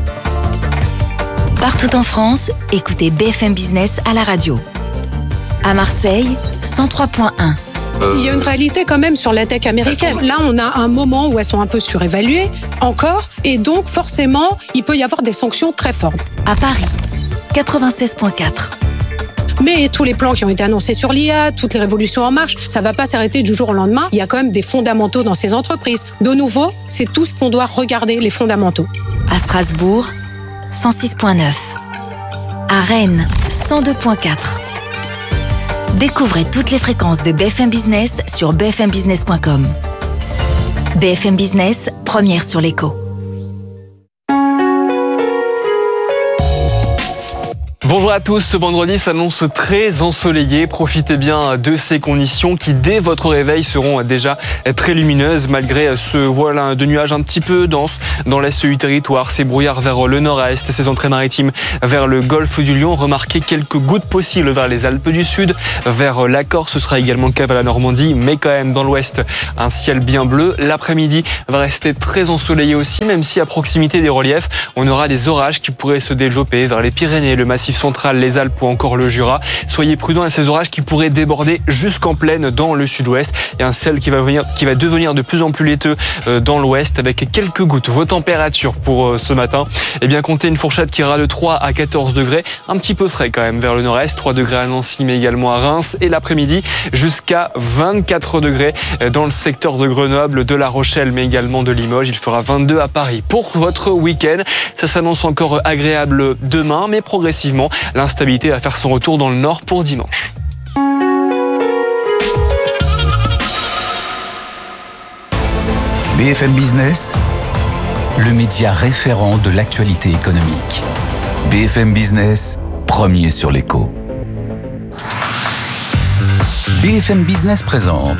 Partout en France, écoutez BFM Business à la radio. À Marseille, 103.1. Il y a une réalité quand même sur la tech américaine. Là, on a un moment où elles sont un peu surévaluées, encore, et donc forcément, il peut y avoir des sanctions très fortes. À Paris, 96.4. Mais tous les plans qui ont été annoncés sur l'IA, toutes les révolutions en marche, ça va pas s'arrêter du jour au lendemain. Il y a quand même des fondamentaux dans ces entreprises. De nouveau, c'est tout ce qu'on doit regarder, les fondamentaux. À Strasbourg, 106.9. À Rennes, 102.4. Découvrez toutes les fréquences de BFM Business sur bfmbusiness.com. BFM Business, première sur l'écho. Bonjour à tous, ce vendredi s'annonce très ensoleillé. Profitez bien de ces conditions qui, dès votre réveil, seront déjà très lumineuses malgré ce voile de nuages un petit peu dense dans l'est du territoire. Ces brouillards vers le nord-est, ces entrées maritimes vers le golfe du Lion. Remarquez quelques gouttes possibles vers les Alpes du Sud, vers la Corse. Ce sera également le cas vers la Normandie, mais quand même dans l'ouest, un ciel bien bleu. L'après-midi va rester très ensoleillé aussi, même si à proximité des reliefs, on aura des orages qui pourraient se développer vers les Pyrénées, le Massif central, les Alpes ou encore le Jura. Soyez prudents à ces orages qui pourraient déborder jusqu'en plaine dans le sud-ouest. Et un ciel qui va devenir de plus en plus laiteux dans l'ouest avec quelques gouttes. Vos températures pour ce matin, eh bien comptez une fourchette qui ira de 3 à 14 degrés. Un petit peu frais quand même vers le nord-est. 3 degrés à Nancy mais également à Reims. Et l'après-midi jusqu'à 24 degrés dans le secteur de Grenoble, de La Rochelle mais également de Limoges. Il fera 22 à Paris. Pour votre week-end, ça s'annonce encore agréable demain mais progressivement, l'instabilité va faire son retour dans le nord pour dimanche. BFM Business, le média référent de l'actualité économique. BFM Business, premier sur l'écho. BFM Business présente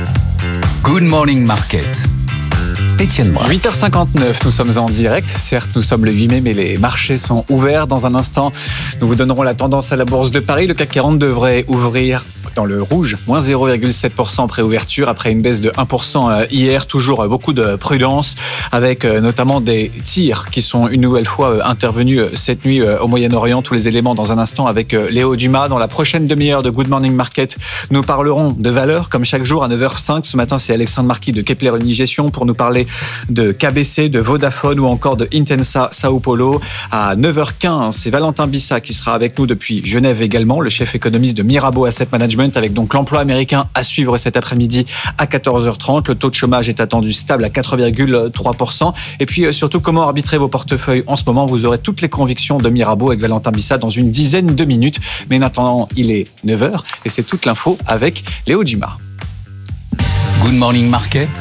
Good Morning Market. Étienne Braque. 8h59, nous sommes en direct. Certes, nous sommes le 8 mai, mais les marchés sont ouverts. Dans un instant, nous vous donnerons la tendance à la Bourse de Paris. Le CAC 40 devrait ouvrir dans le rouge, moins 0,7% pré-ouverture, après une baisse de 1% hier. Toujours beaucoup de prudence, avec notamment des tirs qui sont une nouvelle fois intervenus cette nuit au Moyen-Orient. Tous les éléments dans un instant avec Léo Dumas. Dans la prochaine demi-heure de Good Morning Market, nous parlerons de valeurs, comme chaque jour à 9h05. Ce matin, c'est Alexandre Marquis de Kepler Unigestion pour nous parler de KBC, de Vodafone ou encore de Intensa Sao Paulo. À 9h15, c'est Valentin Bissa qui sera avec nous depuis Genève également, le chef économiste de Mirabeau Asset Management, avec donc l'emploi américain à suivre cet après-midi à 14h30. Le taux de chômage est attendu stable à 4,3%. Et puis surtout, comment arbitrer vos portefeuilles en ce moment. Vous aurez toutes les convictions de Mirabeau avec Valentin Bissa dans une dizaine de minutes. Mais en attendant, il est 9h et c'est toute l'info avec Léo Dumas. Good Morning Market,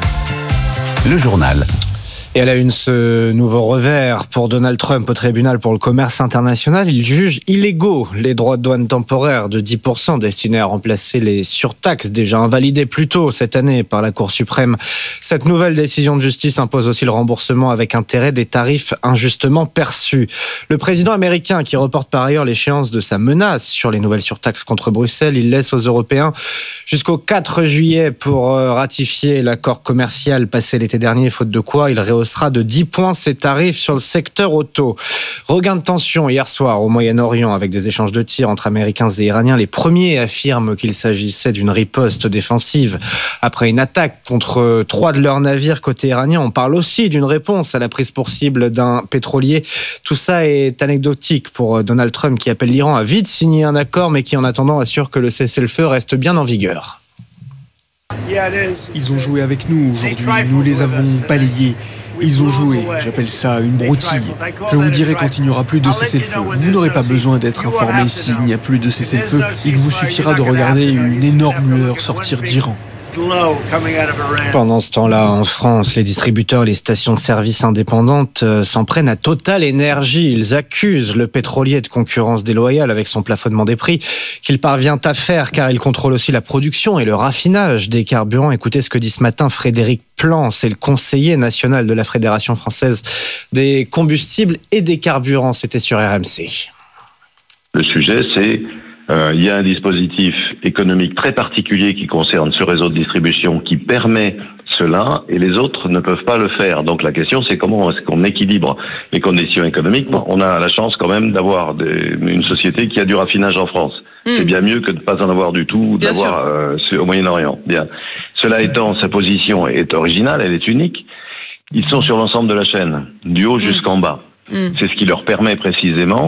le journal. Et à la une, ce nouveau revers pour Donald Trump au tribunal pour le commerce international. Il juge illégaux les droits de douane temporaires de 10% destinés à remplacer les surtaxes déjà invalidées plus tôt cette année par la Cour suprême. Cette nouvelle décision de justice impose aussi le remboursement avec intérêt des tarifs injustement perçus. Le président américain, qui reporte par ailleurs l'échéance de sa menace sur les nouvelles surtaxes contre Bruxelles, il laisse aux Européens jusqu'au 4 juillet pour ratifier l'accord commercial passé l'été dernier, faute de quoi il rehaussera de 10 points ses tarifs sur le secteur auto. Regain de tension hier soir au Moyen-Orient avec des échanges de tirs entre Américains et Iraniens. Les premiers affirment qu'il s'agissait d'une riposte défensive après une attaque contre 3 de leurs navires côté iranien. On parle aussi d'une réponse à la prise pour cible d'un pétrolier. Tout ça est anecdotique pour Donald Trump qui appelle l'Iran à vite signer un accord mais qui en attendant assure que le cessez-le-feu reste bien en vigueur. Ils ont joué avec nous aujourd'hui, nous les avons balayés. Ils ont joué, j'appelle ça une broutille. Je vous dirai quand il n'y aura plus de cessez-le-feu. Vous n'aurez pas besoin d'être informé s'il n'y a plus de cessez-le-feu. Il vous suffira de regarder une énorme lueur sortir d'Iran. Pendant ce temps-là, en France, les distributeurs et les stations de services indépendantes s'en prennent à Total Energy. Ils accusent le pétrolier de concurrence déloyale avec son plafonnement des prix qu'il parvient à faire car il contrôle aussi la production et le raffinage des carburants. Écoutez ce que dit ce matin Frédéric Plan, c'est le conseiller national de la Fédération française des combustibles et des carburants. C'était sur RMC. Le sujet, c'est il y a un dispositif économique très particulier qui concerne ce réseau de distribution qui permet cela et les autres ne peuvent pas le faire. Donc la question, c'est comment est-ce qu'on équilibre les conditions économiques. Bon, on a la chance quand même d'avoir une société qui a du raffinage en France. C'est bien mieux que de ne pas en avoir du tout, d'avoir au Moyen-Orient. Bien. Cela étant, sa position est originale, elle est unique. Ils sont sur l'ensemble de la chaîne, du haut jusqu'en bas. C'est ce qui leur permet précisément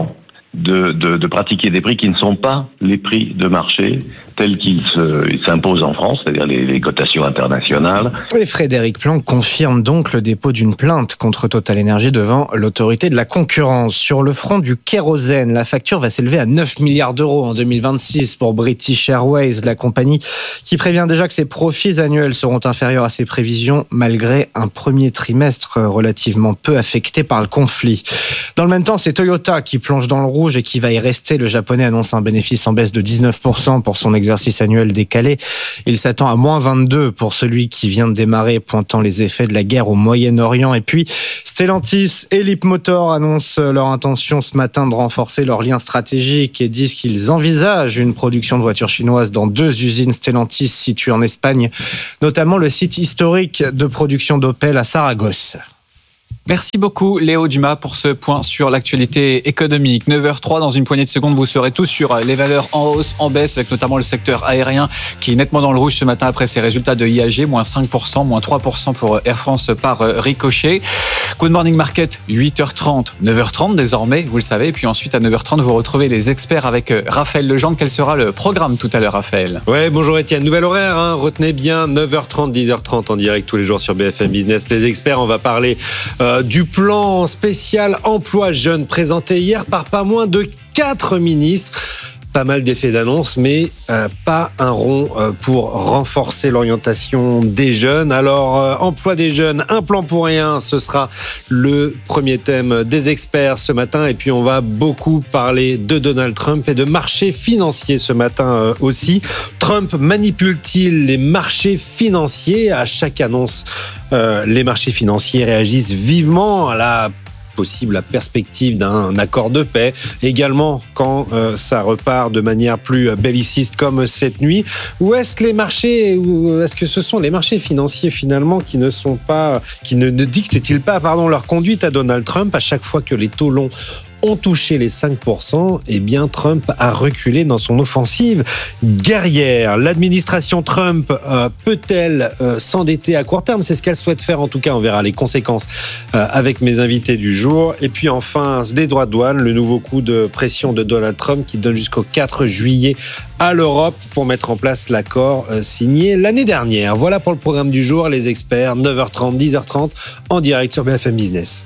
de pratiquer des prix qui ne sont pas les prix de marché tels qu'ils s'imposent en France, c'est-à-dire les cotations internationales. Et Frédéric Planck confirme donc le dépôt d'une plainte contre Total Energy devant l'autorité de la concurrence. Sur le front du kérosène, la facture va s'élever à 9 milliards d'euros en 2026 pour British Airways, la compagnie qui prévient déjà que ses profits annuels seront inférieurs à ses prévisions malgré un premier trimestre relativement peu affecté par le conflit. Dans le même temps, c'est Toyota qui plonge dans le rouge et qui va y rester. Le japonais annonce un bénéfice en baisse de 19% pour son exercice annuel décalé. Il s'attend à moins 22 pour celui qui vient de démarrer, pointant les effets de la guerre au Moyen-Orient. Et puis, Stellantis et Leapmotor annoncent leur intention ce matin de renforcer leurs liens stratégiques et disent qu'ils envisagent une production de voitures chinoises dans 2 usines Stellantis situées en Espagne, notamment le site historique de production d'Opel à Saragosse. Merci beaucoup Léo Dumas pour ce point sur l'actualité économique. 9h03, dans une poignée de secondes, vous serez tous sur les valeurs en hausse, en baisse, avec notamment le secteur aérien qui est nettement dans le rouge ce matin après ses résultats de IAG, moins 5%, moins 3% pour Air France par ricochet. Good Morning Market, 8h30, 9h30 désormais, vous le savez. Et puis ensuite à 9h30, vous retrouvez les experts avec Raphaël Legendre. Quel sera le programme tout à l'heure, Raphaël ? Ouais, bonjour Étienne. Nouvel horaire, retenez bien, 9h30, 10h30 en direct tous les jours sur BFM Business. Les experts, on va parler du plan spécial emploi jeune présenté hier par pas moins de 4 ministres. Pas mal d'effets d'annonce, mais pas un rond pour renforcer l'orientation des jeunes. Alors, emploi des jeunes, un plan pour rien, ce sera le premier thème des experts ce matin. Et puis, on va beaucoup parler de Donald Trump et de marchés financiers ce matin aussi. Trump manipule-t-il les marchés financiers ? À chaque annonce, les marchés financiers réagissent vivement à la perspective d'un accord de paix, également quand ça repart de manière plus belliciste comme cette nuit. Ou est-ce que ce sont les marchés financiers finalement qui ne dictent-ils pas leur conduite à Donald Trump à chaque fois que les taux longs ont touché les 5%, eh bien Trump a reculé dans son offensive guerrière. L'administration Trump peut-elle s'endetter à court terme ? C'est ce qu'elle souhaite faire, en tout cas on verra les conséquences avec mes invités du jour. Et puis enfin, les droits de douane, le nouveau coup de pression de Donald Trump qui donne jusqu'au 4 juillet à l'Europe pour mettre en place l'accord signé l'année dernière. Voilà pour le programme du jour, les experts, 9h30, 10h30 en direct sur BFM Business.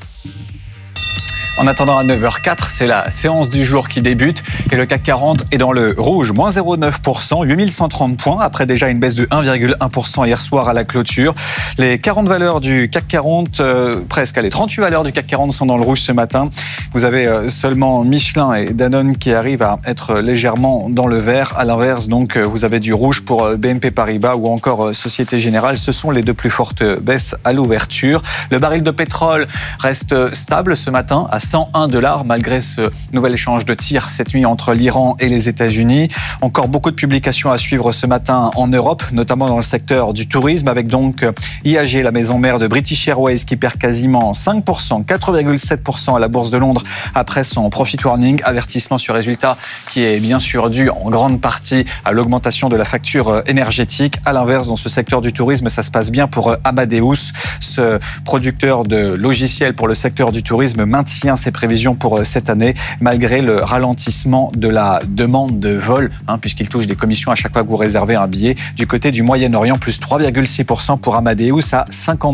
En attendant à 9h04, c'est la séance du jour qui débute et le CAC 40 est dans le rouge, moins 0,9%, 8130 points, après déjà une baisse de 1,1% hier soir à la clôture. Les 40 valeurs du CAC 40, les 38 valeurs du CAC 40 sont dans le rouge ce matin. Vous avez seulement Michelin et Danone qui arrivent à être légèrement dans le vert. À l'inverse, donc, vous avez du rouge pour BNP Paribas ou encore Société Générale. Ce sont les 2 plus fortes baisses à l'ouverture. Le baril de pétrole reste stable ce matin à $101 malgré ce nouvel échange de tirs cette nuit entre l'Iran et les États-Unis. Encore beaucoup de publications à suivre ce matin en Europe, notamment dans le secteur du tourisme, avec donc IAG, la maison mère de British Airways, qui perd quasiment 5%, 4,7% à la Bourse de Londres après son profit warning, avertissement sur résultat qui est bien sûr dû en grande partie à l'augmentation de la facture énergétique. À l'inverse, dans ce secteur du tourisme, ça se passe bien pour Amadeus. Ce producteur de logiciels pour le secteur du tourisme maintient ses prévisions pour cette année, malgré le ralentissement de la demande de vol, puisqu'il touche des commissions à chaque fois que vous réservez un billet. Du côté du Moyen-Orient, plus 3,6% pour Amadeus à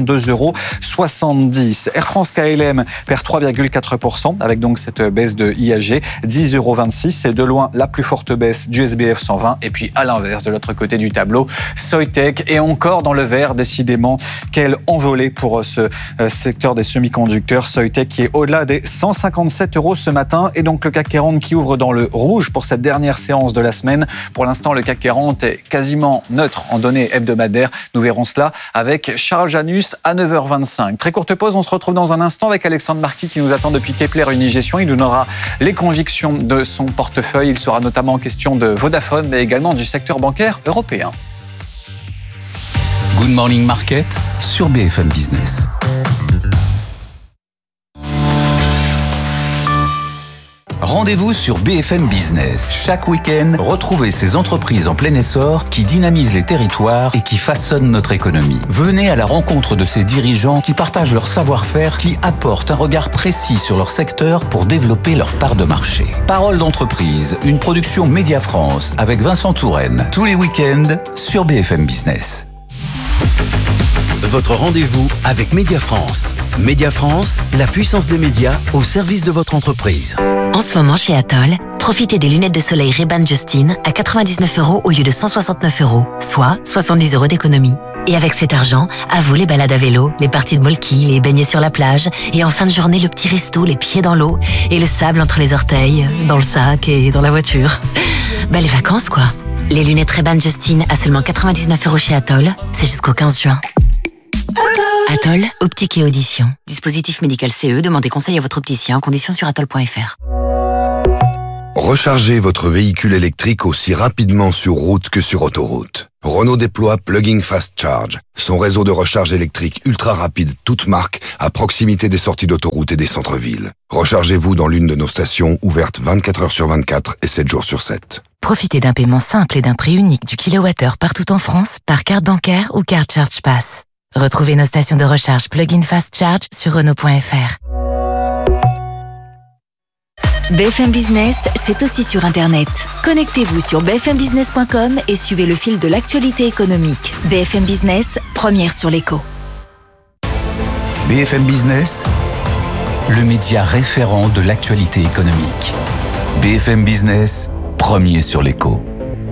52,70 €. Air France KLM perd 3,4% avec donc cette baisse de IAG, 10,26 €. C'est de loin la plus forte baisse du SBF 120. Et puis à l'inverse, de l'autre côté du tableau, Soitec est encore dans le vert, décidément. Quelle envolée pour ce secteur des semi-conducteurs. Soitec qui est au-delà des 157 € ce matin, et donc le CAC 40 qui ouvre dans le rouge pour cette dernière séance de la semaine. Pour l'instant, le CAC 40 est quasiment neutre en données hebdomadaires. Nous verrons cela avec Charles Janus à 9h25. Très courte pause, on se retrouve dans un instant avec Alexandre Marquis qui nous attend depuis Kepler Unigestion. Il nous donnera les convictions de son portefeuille. Il sera notamment en question de Vodafone, mais également du secteur bancaire européen. Good Morning Market sur BFM Business. Rendez-vous sur BFM Business. Chaque week-end, retrouvez ces entreprises en plein essor qui dynamisent les territoires et qui façonnent notre économie. Venez à la rencontre de ces dirigeants qui partagent leur savoir-faire, qui apportent un regard précis sur leur secteur pour développer leur part de marché. Parole d'entreprise, une production Média France avec Vincent Touraine. Tous les week-ends sur BFM Business. Votre rendez-vous avec Média France. Média France, la puissance des médias au service de votre entreprise. En ce moment, chez Atoll, profitez des lunettes de soleil Ray-Ban Justin à 99 € au lieu de 169 €, soit 70 € d'économie. Et avec cet argent, à vous les balades à vélo, les parties de molki, les baignets sur la plage, et en fin de journée, le petit resto, les pieds dans l'eau, et le sable entre les orteils, dans le sac et dans la voiture. Les vacances, quoi. Les lunettes Ray-Ban Justin à seulement 99 € chez Atoll, c'est jusqu'au 15 juin. Atoll, optique et audition. Dispositif médical CE, demandez conseil à votre opticien, conditions sur atoll.fr. Rechargez votre véhicule électrique aussi rapidement sur route que sur autoroute. Renault déploie Plug-in Fast Charge, son réseau de recharge électrique ultra rapide, toute marque, à proximité des sorties d'autoroute et des centres-villes. Rechargez-vous dans l'une de nos stations ouvertes 24 heures sur 24 et 7 jours sur 7. Profitez d'un paiement simple et d'un prix unique du kilowattheure partout en France par carte bancaire ou carte Charge Pass. Retrouvez nos stations de recharge Plug-in Fast Charge sur Renault.fr. BFM Business, c'est aussi sur Internet. Connectez-vous sur bfmbusiness.com et suivez le fil de l'actualité économique. BFM Business, première sur l'écho. BFM Business, le média référent de l'actualité économique. BFM Business, premier sur l'écho.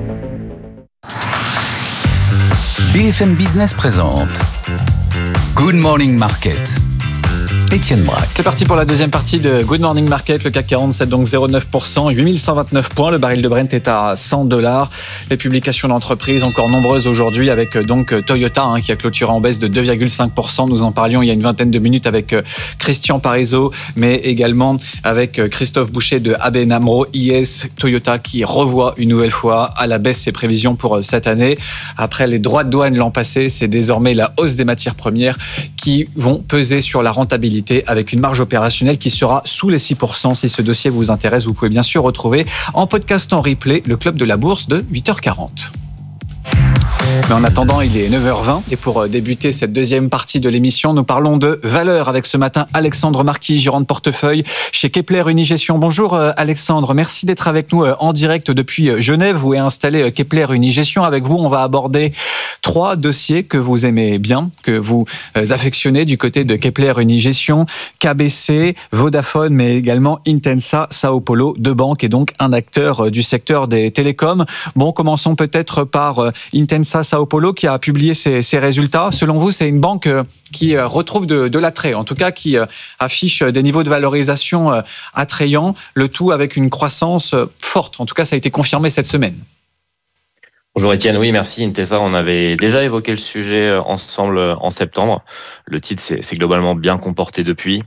BFM Business présente Good Morning Market. Étienne Braque. C'est parti pour la deuxième partie de Good Morning Market. Le CAC 40, c'est donc 0,9%, 8129 points. Le baril de Brent est à $100. Les publications d'entreprises encore nombreuses aujourd'hui avec donc Toyota qui a clôturé en baisse de 2,5%. Nous en parlions il y a une vingtaine de minutes avec Christian Parizeau, mais également avec Christophe Boucher de ABN AMRO IS. Toyota qui revoit une nouvelle fois à la baisse ses prévisions pour cette année. Après les droits de douane l'an passé, c'est désormais la hausse des matières premières qui vont peser sur la rentabilité avec une marge opérationnelle qui sera sous les 6%. Si ce dossier vous intéresse, vous pouvez bien sûr retrouver en podcast en replay le Club de la Bourse de 8h40. Mais en attendant, il est 9h20 et pour débuter cette deuxième partie de l'émission, nous parlons de valeurs avec ce matin Alexandre Marquis, gérant de portefeuille chez Kepler Unigestion. Bonjour Alexandre, merci d'être avec nous en direct depuis Genève où est installé Kepler Unigestion. Avec vous, on va aborder 3 dossiers que vous aimez bien, que vous affectionnez du côté de Kepler Unigestion, KBC, Vodafone, mais également Intensa, Sao Paulo, 2 banques et donc un acteur du secteur des télécoms. Bon, commençons peut-être par Intensa Sao Paulo qui a publié ses résultats. Selon vous, c'est une banque qui retrouve de l'attrait, en tout cas qui affiche des niveaux de valorisation attrayants, le tout avec une croissance forte. En tout cas, ça a été confirmé cette semaine. Bonjour Étienne, oui merci. Intesa, on avait déjà évoqué le sujet ensemble en septembre. Le titre s'est globalement bien comporté depuis.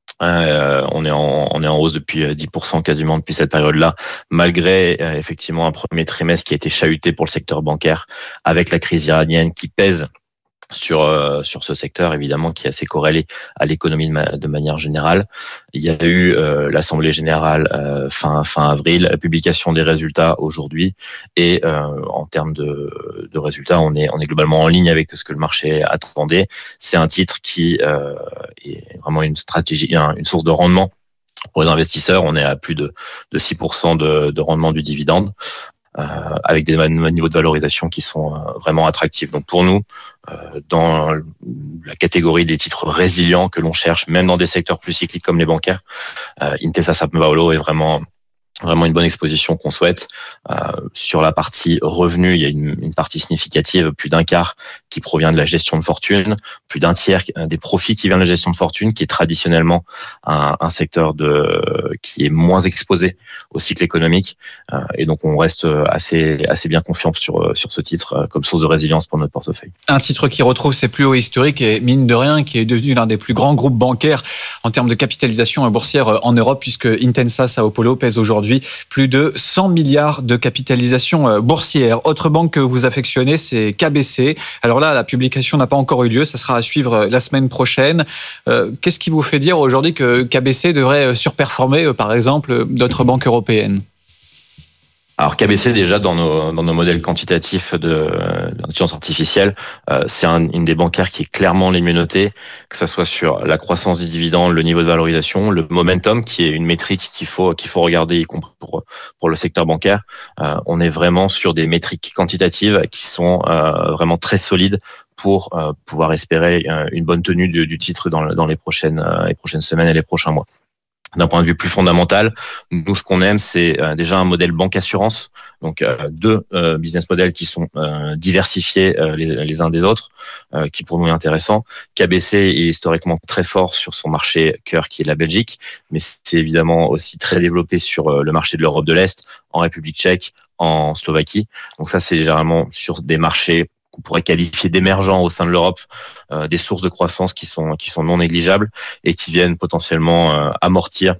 On est en hausse depuis 10% quasiment depuis cette période-là, malgré effectivement un premier trimestre qui a été chahuté pour le secteur bancaire avec la crise iranienne qui pèse sur ce secteur évidemment qui est assez corrélé à l'économie de manière générale. Il y a eu l'Assemblée générale fin avril, la publication des résultats aujourd'hui et en termes de résultats, on est globalement en ligne avec ce que le marché attendait. C'est un titre qui est vraiment une stratégie, une source de rendement pour les investisseurs. On est à plus de 6% de rendement du dividende. Avec des niveaux de valorisation qui sont vraiment attractifs. Donc pour nous, dans la catégorie des titres résilients que l'on cherche, même dans des secteurs plus cycliques comme les bancaires, Intesa Sao Paulo est vraiment une bonne exposition qu'on souhaite. Sur la partie revenu, il y a une partie significative, plus d'un quart qui provient de la gestion de fortune, plus d'un tiers des profits qui viennent de la gestion de fortune, qui est traditionnellement un secteur qui est moins exposé au cycle économique. Et donc on reste assez bien confiant sur ce titre comme source de résilience pour notre portefeuille. Un titre qui retrouve ses plus hauts historiques et mine de rien qui est devenu l'un des plus grands groupes bancaires en termes de capitalisation boursière en Europe, puisque Intensa Sao Paulo pèse aujourd'hui aujourd'hui plus de 100 milliards de capitalisation boursière. Autre banque que vous affectionnez, c'est KBC. Alors là, la publication n'a pas encore eu lieu, ça sera à suivre la semaine prochaine. Qu'est-ce qui vous fait dire aujourd'hui que KBC devrait surperformer, par exemple, d'autres banques européennes ? Alors KBC, déjà, dans nos modèles quantitatifs d'intelligence artificielle, c'est une des bancaires qui est clairement les mieux notées, que ça soit sur la croissance du dividende, le niveau de valorisation, le momentum, qui est une métrique qu'il faut regarder, y compris pour le secteur bancaire. On est vraiment sur des métriques quantitatives qui sont vraiment très solides pour pouvoir espérer une bonne tenue du titre dans les prochaines semaines et les prochains mois. D'un point de vue plus fondamental, nous, ce qu'on aime, c'est déjà un modèle banque-assurance, donc deux business models qui sont diversifiés les uns des autres, qui pour nous est intéressant. KBC est historiquement très fort sur son marché cœur, qui est la Belgique, mais c'est évidemment aussi très développé sur le marché de l'Europe de l'Est, en République tchèque, en Slovaquie. Donc ça, c'est généralement sur des marchés qu'on pourrait qualifier d'émergents au sein de l'Europe, des sources de croissance qui sont non négligeables et qui viennent potentiellement amortir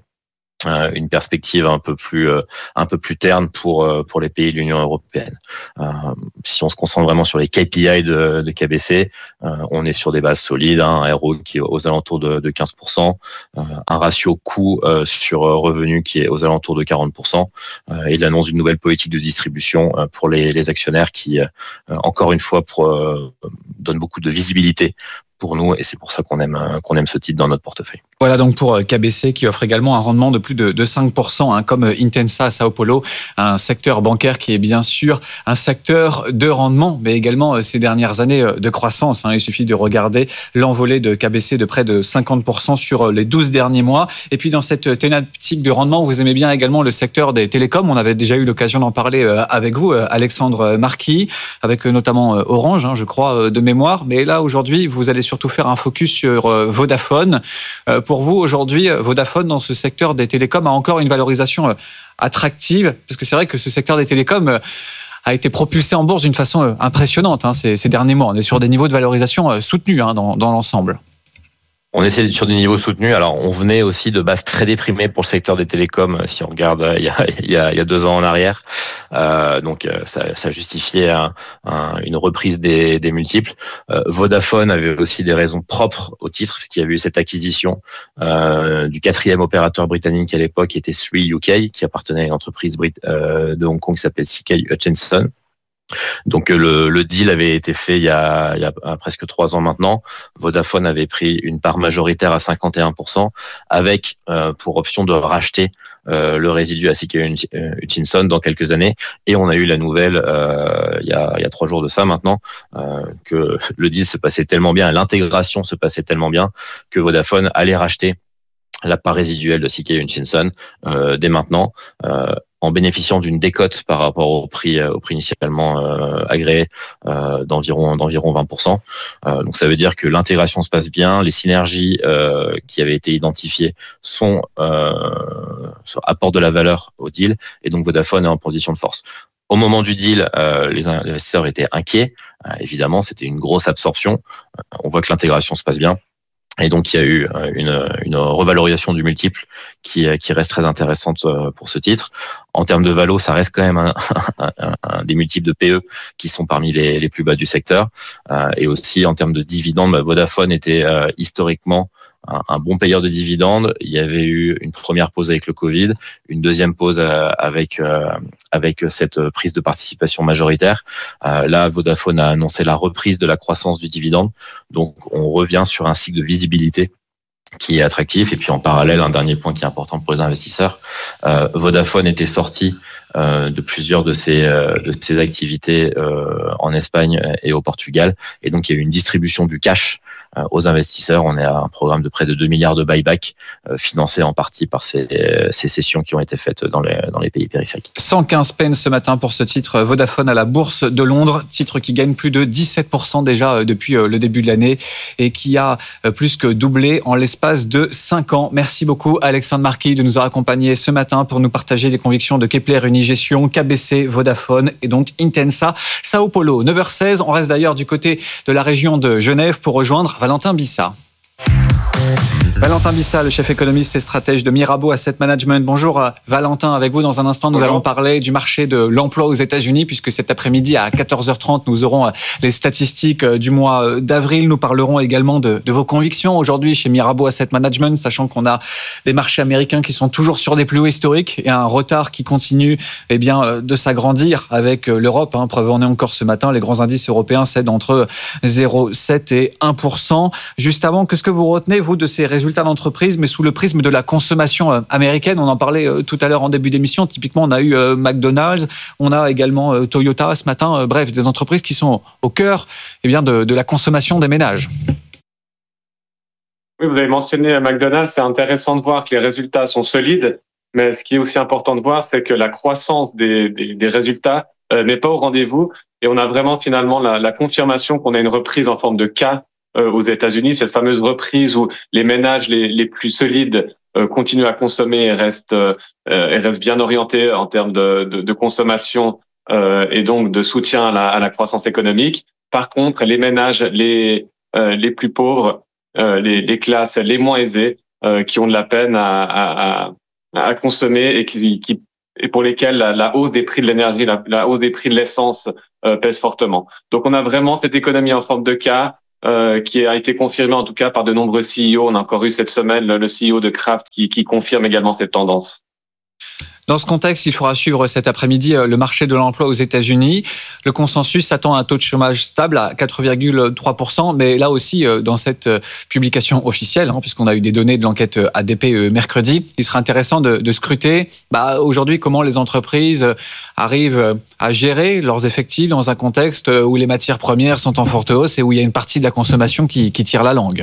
une perspective un peu plus terne pour les pays de l'Union européenne. Si on se concentre vraiment sur les KPI de KBC, on est sur des bases solides, un RO qui est aux alentours de 15%, un ratio coût sur revenu qui est aux alentours de 40%, et l'annonce d'une nouvelle politique de distribution pour les actionnaires qui, encore une fois, donne beaucoup de visibilité pour nous, et c'est pour ça qu'on aime ce titre dans notre portefeuille. Voilà donc pour KBC qui offre également un rendement de plus de 5%, comme Intensa à Sao Paulo, un secteur bancaire qui est bien sûr un secteur de rendement, mais également ces dernières années de croissance. Il suffit de regarder l'envolée de KBC de près de 50% sur les 12 derniers mois. Et puis dans cette thématique de rendement, vous aimez bien également le secteur des télécoms. On avait déjà eu l'occasion d'en parler avec vous, Alexandre Marquis, avec notamment Orange, je crois, de mémoire. Mais là, aujourd'hui, vous allez surtout faire un focus sur Vodafone. Pour vous, aujourd'hui, Vodafone, dans ce secteur des télécoms, a encore une valorisation attractive, parce que c'est vrai que ce secteur des télécoms a été propulsé en bourse d'une façon impressionnante ces derniers mois. On est sur des niveaux de valorisation soutenus dans l'ensemble. On essaie sur des niveaux soutenus. Alors, on venait aussi de bases très déprimées pour le secteur des télécoms, si on regarde il y a 2 ans en arrière. Donc, ça justifiait une reprise des multiples. Vodafone avait aussi des raisons propres au titre, parce qu'il y avait eu cette acquisition du 4e opérateur britannique à l'époque, qui était Three UK, qui appartenait à une entreprise de Hong Kong qui s'appelle CK Hutchison. Donc le deal avait été fait il y a presque 3 ans maintenant. Vodafone avait pris une part majoritaire à 51%, avec pour option de racheter le résidu à CK Hutchison dans quelques années. Et on a eu la nouvelle il y a 3 jours de ça maintenant, que le deal se passait tellement bien, l'intégration se passait tellement bien, que Vodafone allait racheter la part résiduelle de CK Hutchison dès maintenant, en bénéficiant d'une décote par rapport au prix initialement agréé d'environ 20%. Donc ça veut dire que l'intégration se passe bien, les synergies qui avaient été identifiées apportent de la valeur au deal, et donc Vodafone est en position de force. Au moment du deal, les investisseurs étaient inquiets. Évidemment, c'était une grosse absorption. On voit que l'intégration se passe bien. Et donc, il y a eu une revalorisation du multiple qui reste très intéressante pour ce titre. En termes de valo, ça reste quand même un des multiples de PE qui sont parmi les plus bas du secteur. Et aussi, en termes de dividendes, Vodafone était historiquement un bon payeur de dividendes. Il y avait eu une première pause avec le Covid, une deuxième pause avec cette prise de participation majoritaire. Là, Vodafone a annoncé la reprise de la croissance du dividende. Donc, on revient sur un cycle de visibilité qui est attractif. Et puis, en parallèle, un dernier point qui est important pour les investisseurs, Vodafone était sorti de plusieurs de ses activités en Espagne et au Portugal. Et donc, il y a eu une distribution du cash aux investisseurs. On est à un programme de près de 2 milliards de buyback, financé en partie par ces cessions qui ont été faites dans les pays périphériques. 115 pence ce matin pour ce titre Vodafone à la Bourse de Londres, titre qui gagne plus de 17% déjà depuis le début de l'année et qui a plus que doublé en l'espace de 5 ans. Merci beaucoup Alexandre Marquis de nous avoir accompagnés ce matin pour nous partager les convictions de Kepler Unigestion, KBC, Vodafone et donc Intensa, Sao Paulo. 9h16, on reste d'ailleurs du côté de la région de Genève pour rejoindre Valentin Bissa. Valentin Bissa, le chef économiste et stratège de Mirabeau Asset Management. Bonjour Valentin, avec vous dans un instant, nous allons parler du marché de l'emploi aux États-Unis, puisque cet après-midi à 14h30, nous aurons les statistiques du mois d'avril. Nous parlerons également de vos convictions aujourd'hui chez Mirabeau Asset Management, sachant qu'on a des marchés américains qui sont toujours sur des plus hauts historiques et un retard qui continue de s'agrandir avec l'Europe. Preuve en est encore ce matin, les grands indices européens cèdent entre 0,7 et 1%. Juste avant, qu'est-ce que vous retenez, vous, de ces résultats d'entreprise, mais sous le prisme de la consommation américaine? On en parlait tout à l'heure en début d'émission. Typiquement, on a eu McDonald's, on a également Toyota ce matin. Bref, des entreprises qui sont au cœur de la consommation des ménages. Oui, vous avez mentionné McDonald's. C'est intéressant de voir que les résultats sont solides, mais ce qui est aussi important de voir, c'est que la croissance des résultats n'est pas au rendez-vous, et on a vraiment finalement la confirmation qu'on a une reprise en forme de K aux États-Unis, cette fameuse reprise où les ménages les plus solides continuent à consommer et restent bien orientés en termes de consommation et donc de soutien à la croissance économique. Par contre, les ménages les plus pauvres, les classes les moins aisées, qui ont de la peine à consommer et pour lesquels la hausse des prix de l'énergie, la hausse des prix de l'essence pèse fortement. Donc on a vraiment cette économie en forme de K qui a été confirmée en tout cas par de nombreux CEO. On a encore eu cette semaine le CEO de Kraft qui confirme également cette tendance. Dans ce contexte, il faudra suivre cet après-midi le marché de l'emploi aux États-Unis. Le consensus s'attend à un taux de chômage stable à 4,3%, mais là aussi, dans cette publication officielle, puisqu'on a eu des données de l'enquête ADP mercredi, il sera intéressant de scruter aujourd'hui comment les entreprises arrivent à gérer leurs effectifs dans un contexte où les matières premières sont en forte hausse et où il y a une partie de la consommation qui tire la langue.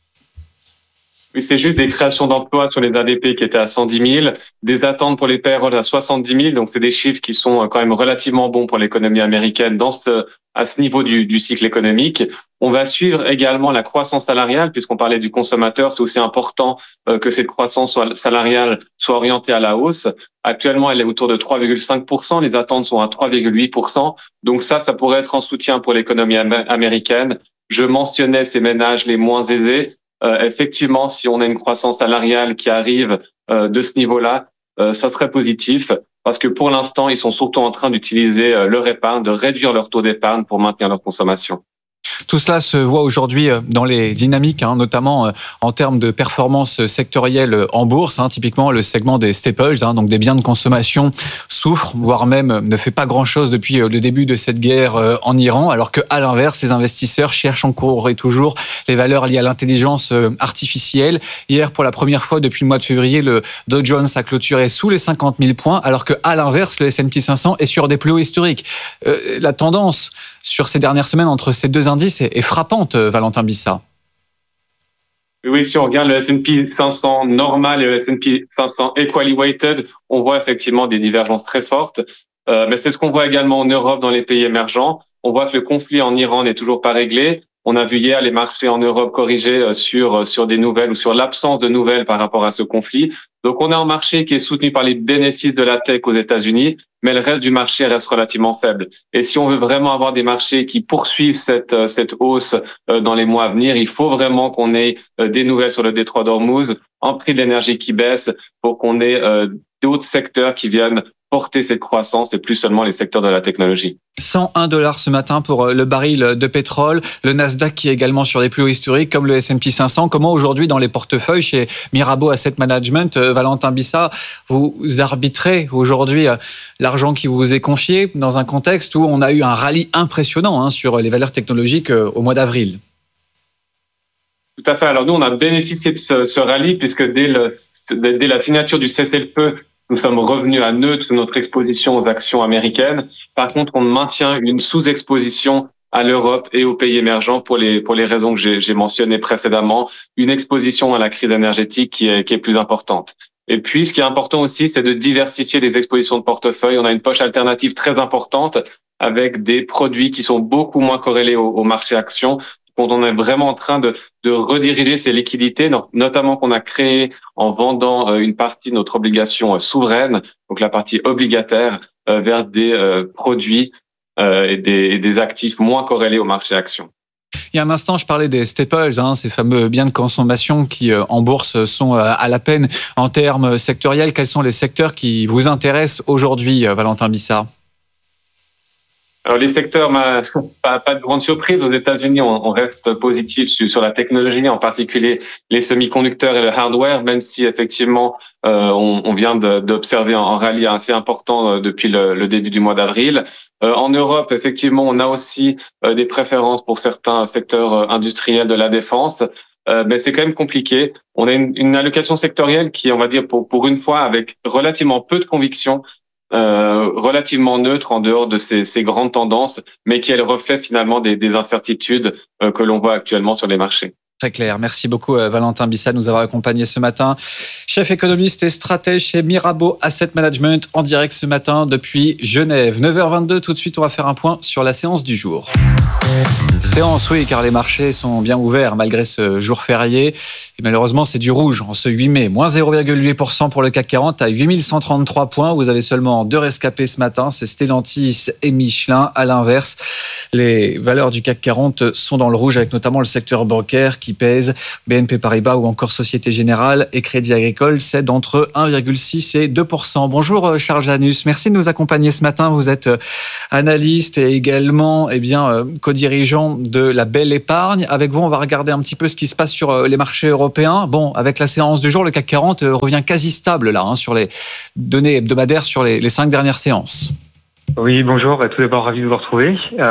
Oui, c'est juste des créations d'emplois sur les ADP qui étaient à 110 000, des attentes pour les payrolls à 70 000, donc c'est des chiffres qui sont quand même relativement bons pour l'économie américaine à ce niveau du cycle économique. On va suivre également la croissance salariale, puisqu'on parlait du consommateur, c'est aussi important que cette croissance salariale soit orientée à la hausse. Actuellement, elle est autour de 3,5%, les attentes sont à 3,8%, donc ça pourrait être un soutien pour l'économie américaine. Je mentionnais ces ménages les moins aisés. Effectivement, si on a une croissance salariale qui arrive de ce niveau-là, ça serait positif parce que pour l'instant, ils sont surtout en train d'utiliser leur épargne, de réduire leur taux d'épargne pour maintenir leur consommation. Tout cela se voit aujourd'hui dans les dynamiques, notamment en termes de performance sectorielle en bourse. Typiquement, le segment des staples, donc des biens de consommation, souffre, voire même ne fait pas grand-chose depuis le début de cette guerre en Iran, alors qu'à l'inverse, les investisseurs cherchent encore et toujours les valeurs liées à l'intelligence artificielle. Hier, pour la première fois depuis le mois de février, le Dow Jones a clôturé sous les 50 000 points, alors qu'à l'inverse, le S&P 500 est sur des plus hauts historiques. La tendance sur ces dernières semaines entre ces deux indices est frappante, Valentin Bissa. Oui, si on regarde le S&P 500 normal et le S&P 500 equally weighted, on voit effectivement des divergences très fortes. Mais c'est ce qu'on voit également en Europe, dans les pays émergents. On voit que le conflit en Iran n'est toujours pas réglé. On a vu hier les marchés en Europe corriger sur des nouvelles ou sur l'absence de nouvelles par rapport à ce conflit. Donc on a un marché qui est soutenu par les bénéfices de la tech aux États-Unis, mais le reste du marché reste relativement faible. Et si on veut vraiment avoir des marchés qui poursuivent cette hausse dans les mois à venir, il faut vraiment qu'on ait des nouvelles sur le détroit d'Ormuz, un prix de l'énergie qui baisse pour qu'on ait d'autres secteurs qui viennent porter cette croissance et plus seulement les secteurs de la technologie. $101 ce matin pour le baril de pétrole, le Nasdaq qui est également sur des plus hauts historiques comme le S&P 500. Comment aujourd'hui dans les portefeuilles chez Mirabeau Asset Management, Valentin Bissa, vous arbitrez aujourd'hui l'argent qui vous est confié dans un contexte où on a eu un rallye impressionnant sur les valeurs technologiques au mois d'avril? Tout à fait. Alors nous, on a bénéficié de ce rallye puisque dès la signature du cessez-le-feu, nous sommes revenus à neutre sur notre exposition aux actions américaines. Par contre, on maintient une sous-exposition à l'Europe et aux pays émergents pour les raisons que j'ai mentionnées précédemment. Une exposition à la crise énergétique qui est plus importante. Et puis, ce qui est important aussi, c'est de diversifier les expositions de portefeuille. On a une poche alternative très importante avec des produits qui sont beaucoup moins corrélés au marché actions. Quand on est vraiment en train de rediriger ces liquidités, notamment qu'on a créé en vendant une partie de notre obligation souveraine, donc la partie obligataire, vers des produits et des actifs moins corrélés au marché actions. Il y a un instant, je parlais des staples, ces fameux biens de consommation qui, en bourse, sont à la peine en termes sectoriels. Quels sont les secteurs qui vous intéressent aujourd'hui, Valentin Bissard ? Alors les secteurs, pas de grande surprise. Aux États-Unis, on reste positif sur la technologie, en particulier les semi-conducteurs et le hardware, même si effectivement on vient d'observer un rallye assez important depuis le début du mois d'avril. En Europe, effectivement, on a aussi des préférences pour certains secteurs industriels de la défense. Mais c'est quand même compliqué. On a une allocation sectorielle qui, on va dire, pour une fois, avec relativement peu de conviction, relativement neutre en dehors de ces grandes tendances, mais qui est le reflet finalement des incertitudes que l'on voit actuellement sur les marchés. Très clair. Merci beaucoup Valentin Bissard de nous avoir accompagnés ce matin. Chef économiste et stratège chez Mirabeau Asset Management en direct ce matin depuis Genève. 9h22, tout de suite on va faire un point sur la séance du jour. Séance, oui, car les marchés sont bien ouverts malgré ce jour férié. Et malheureusement, c'est du rouge en ce 8 mai. Moins 0,8% pour le CAC 40 à 8133 points. Vous avez seulement 2 rescapés ce matin, c'est Stellantis et Michelin. À l'inverse, les valeurs du CAC 40 sont dans le rouge avec notamment le secteur bancaire qui pèse. BNP Paribas ou encore Société Générale et Crédit Agricole cèdent entre 1,6 et 2%. Bonjour Charles Janus, merci de nous accompagner ce matin. Vous êtes analyste et également co-dirigeant de la Belle Épargne. Avec vous, on va regarder un petit peu ce qui se passe sur les marchés européens. Bon, avec la séance du jour, le CAC 40 revient quasi stable là, sur les données hebdomadaires sur les 5 dernières séances. Oui, bonjour. Tout d'abord, ravi de vous retrouver.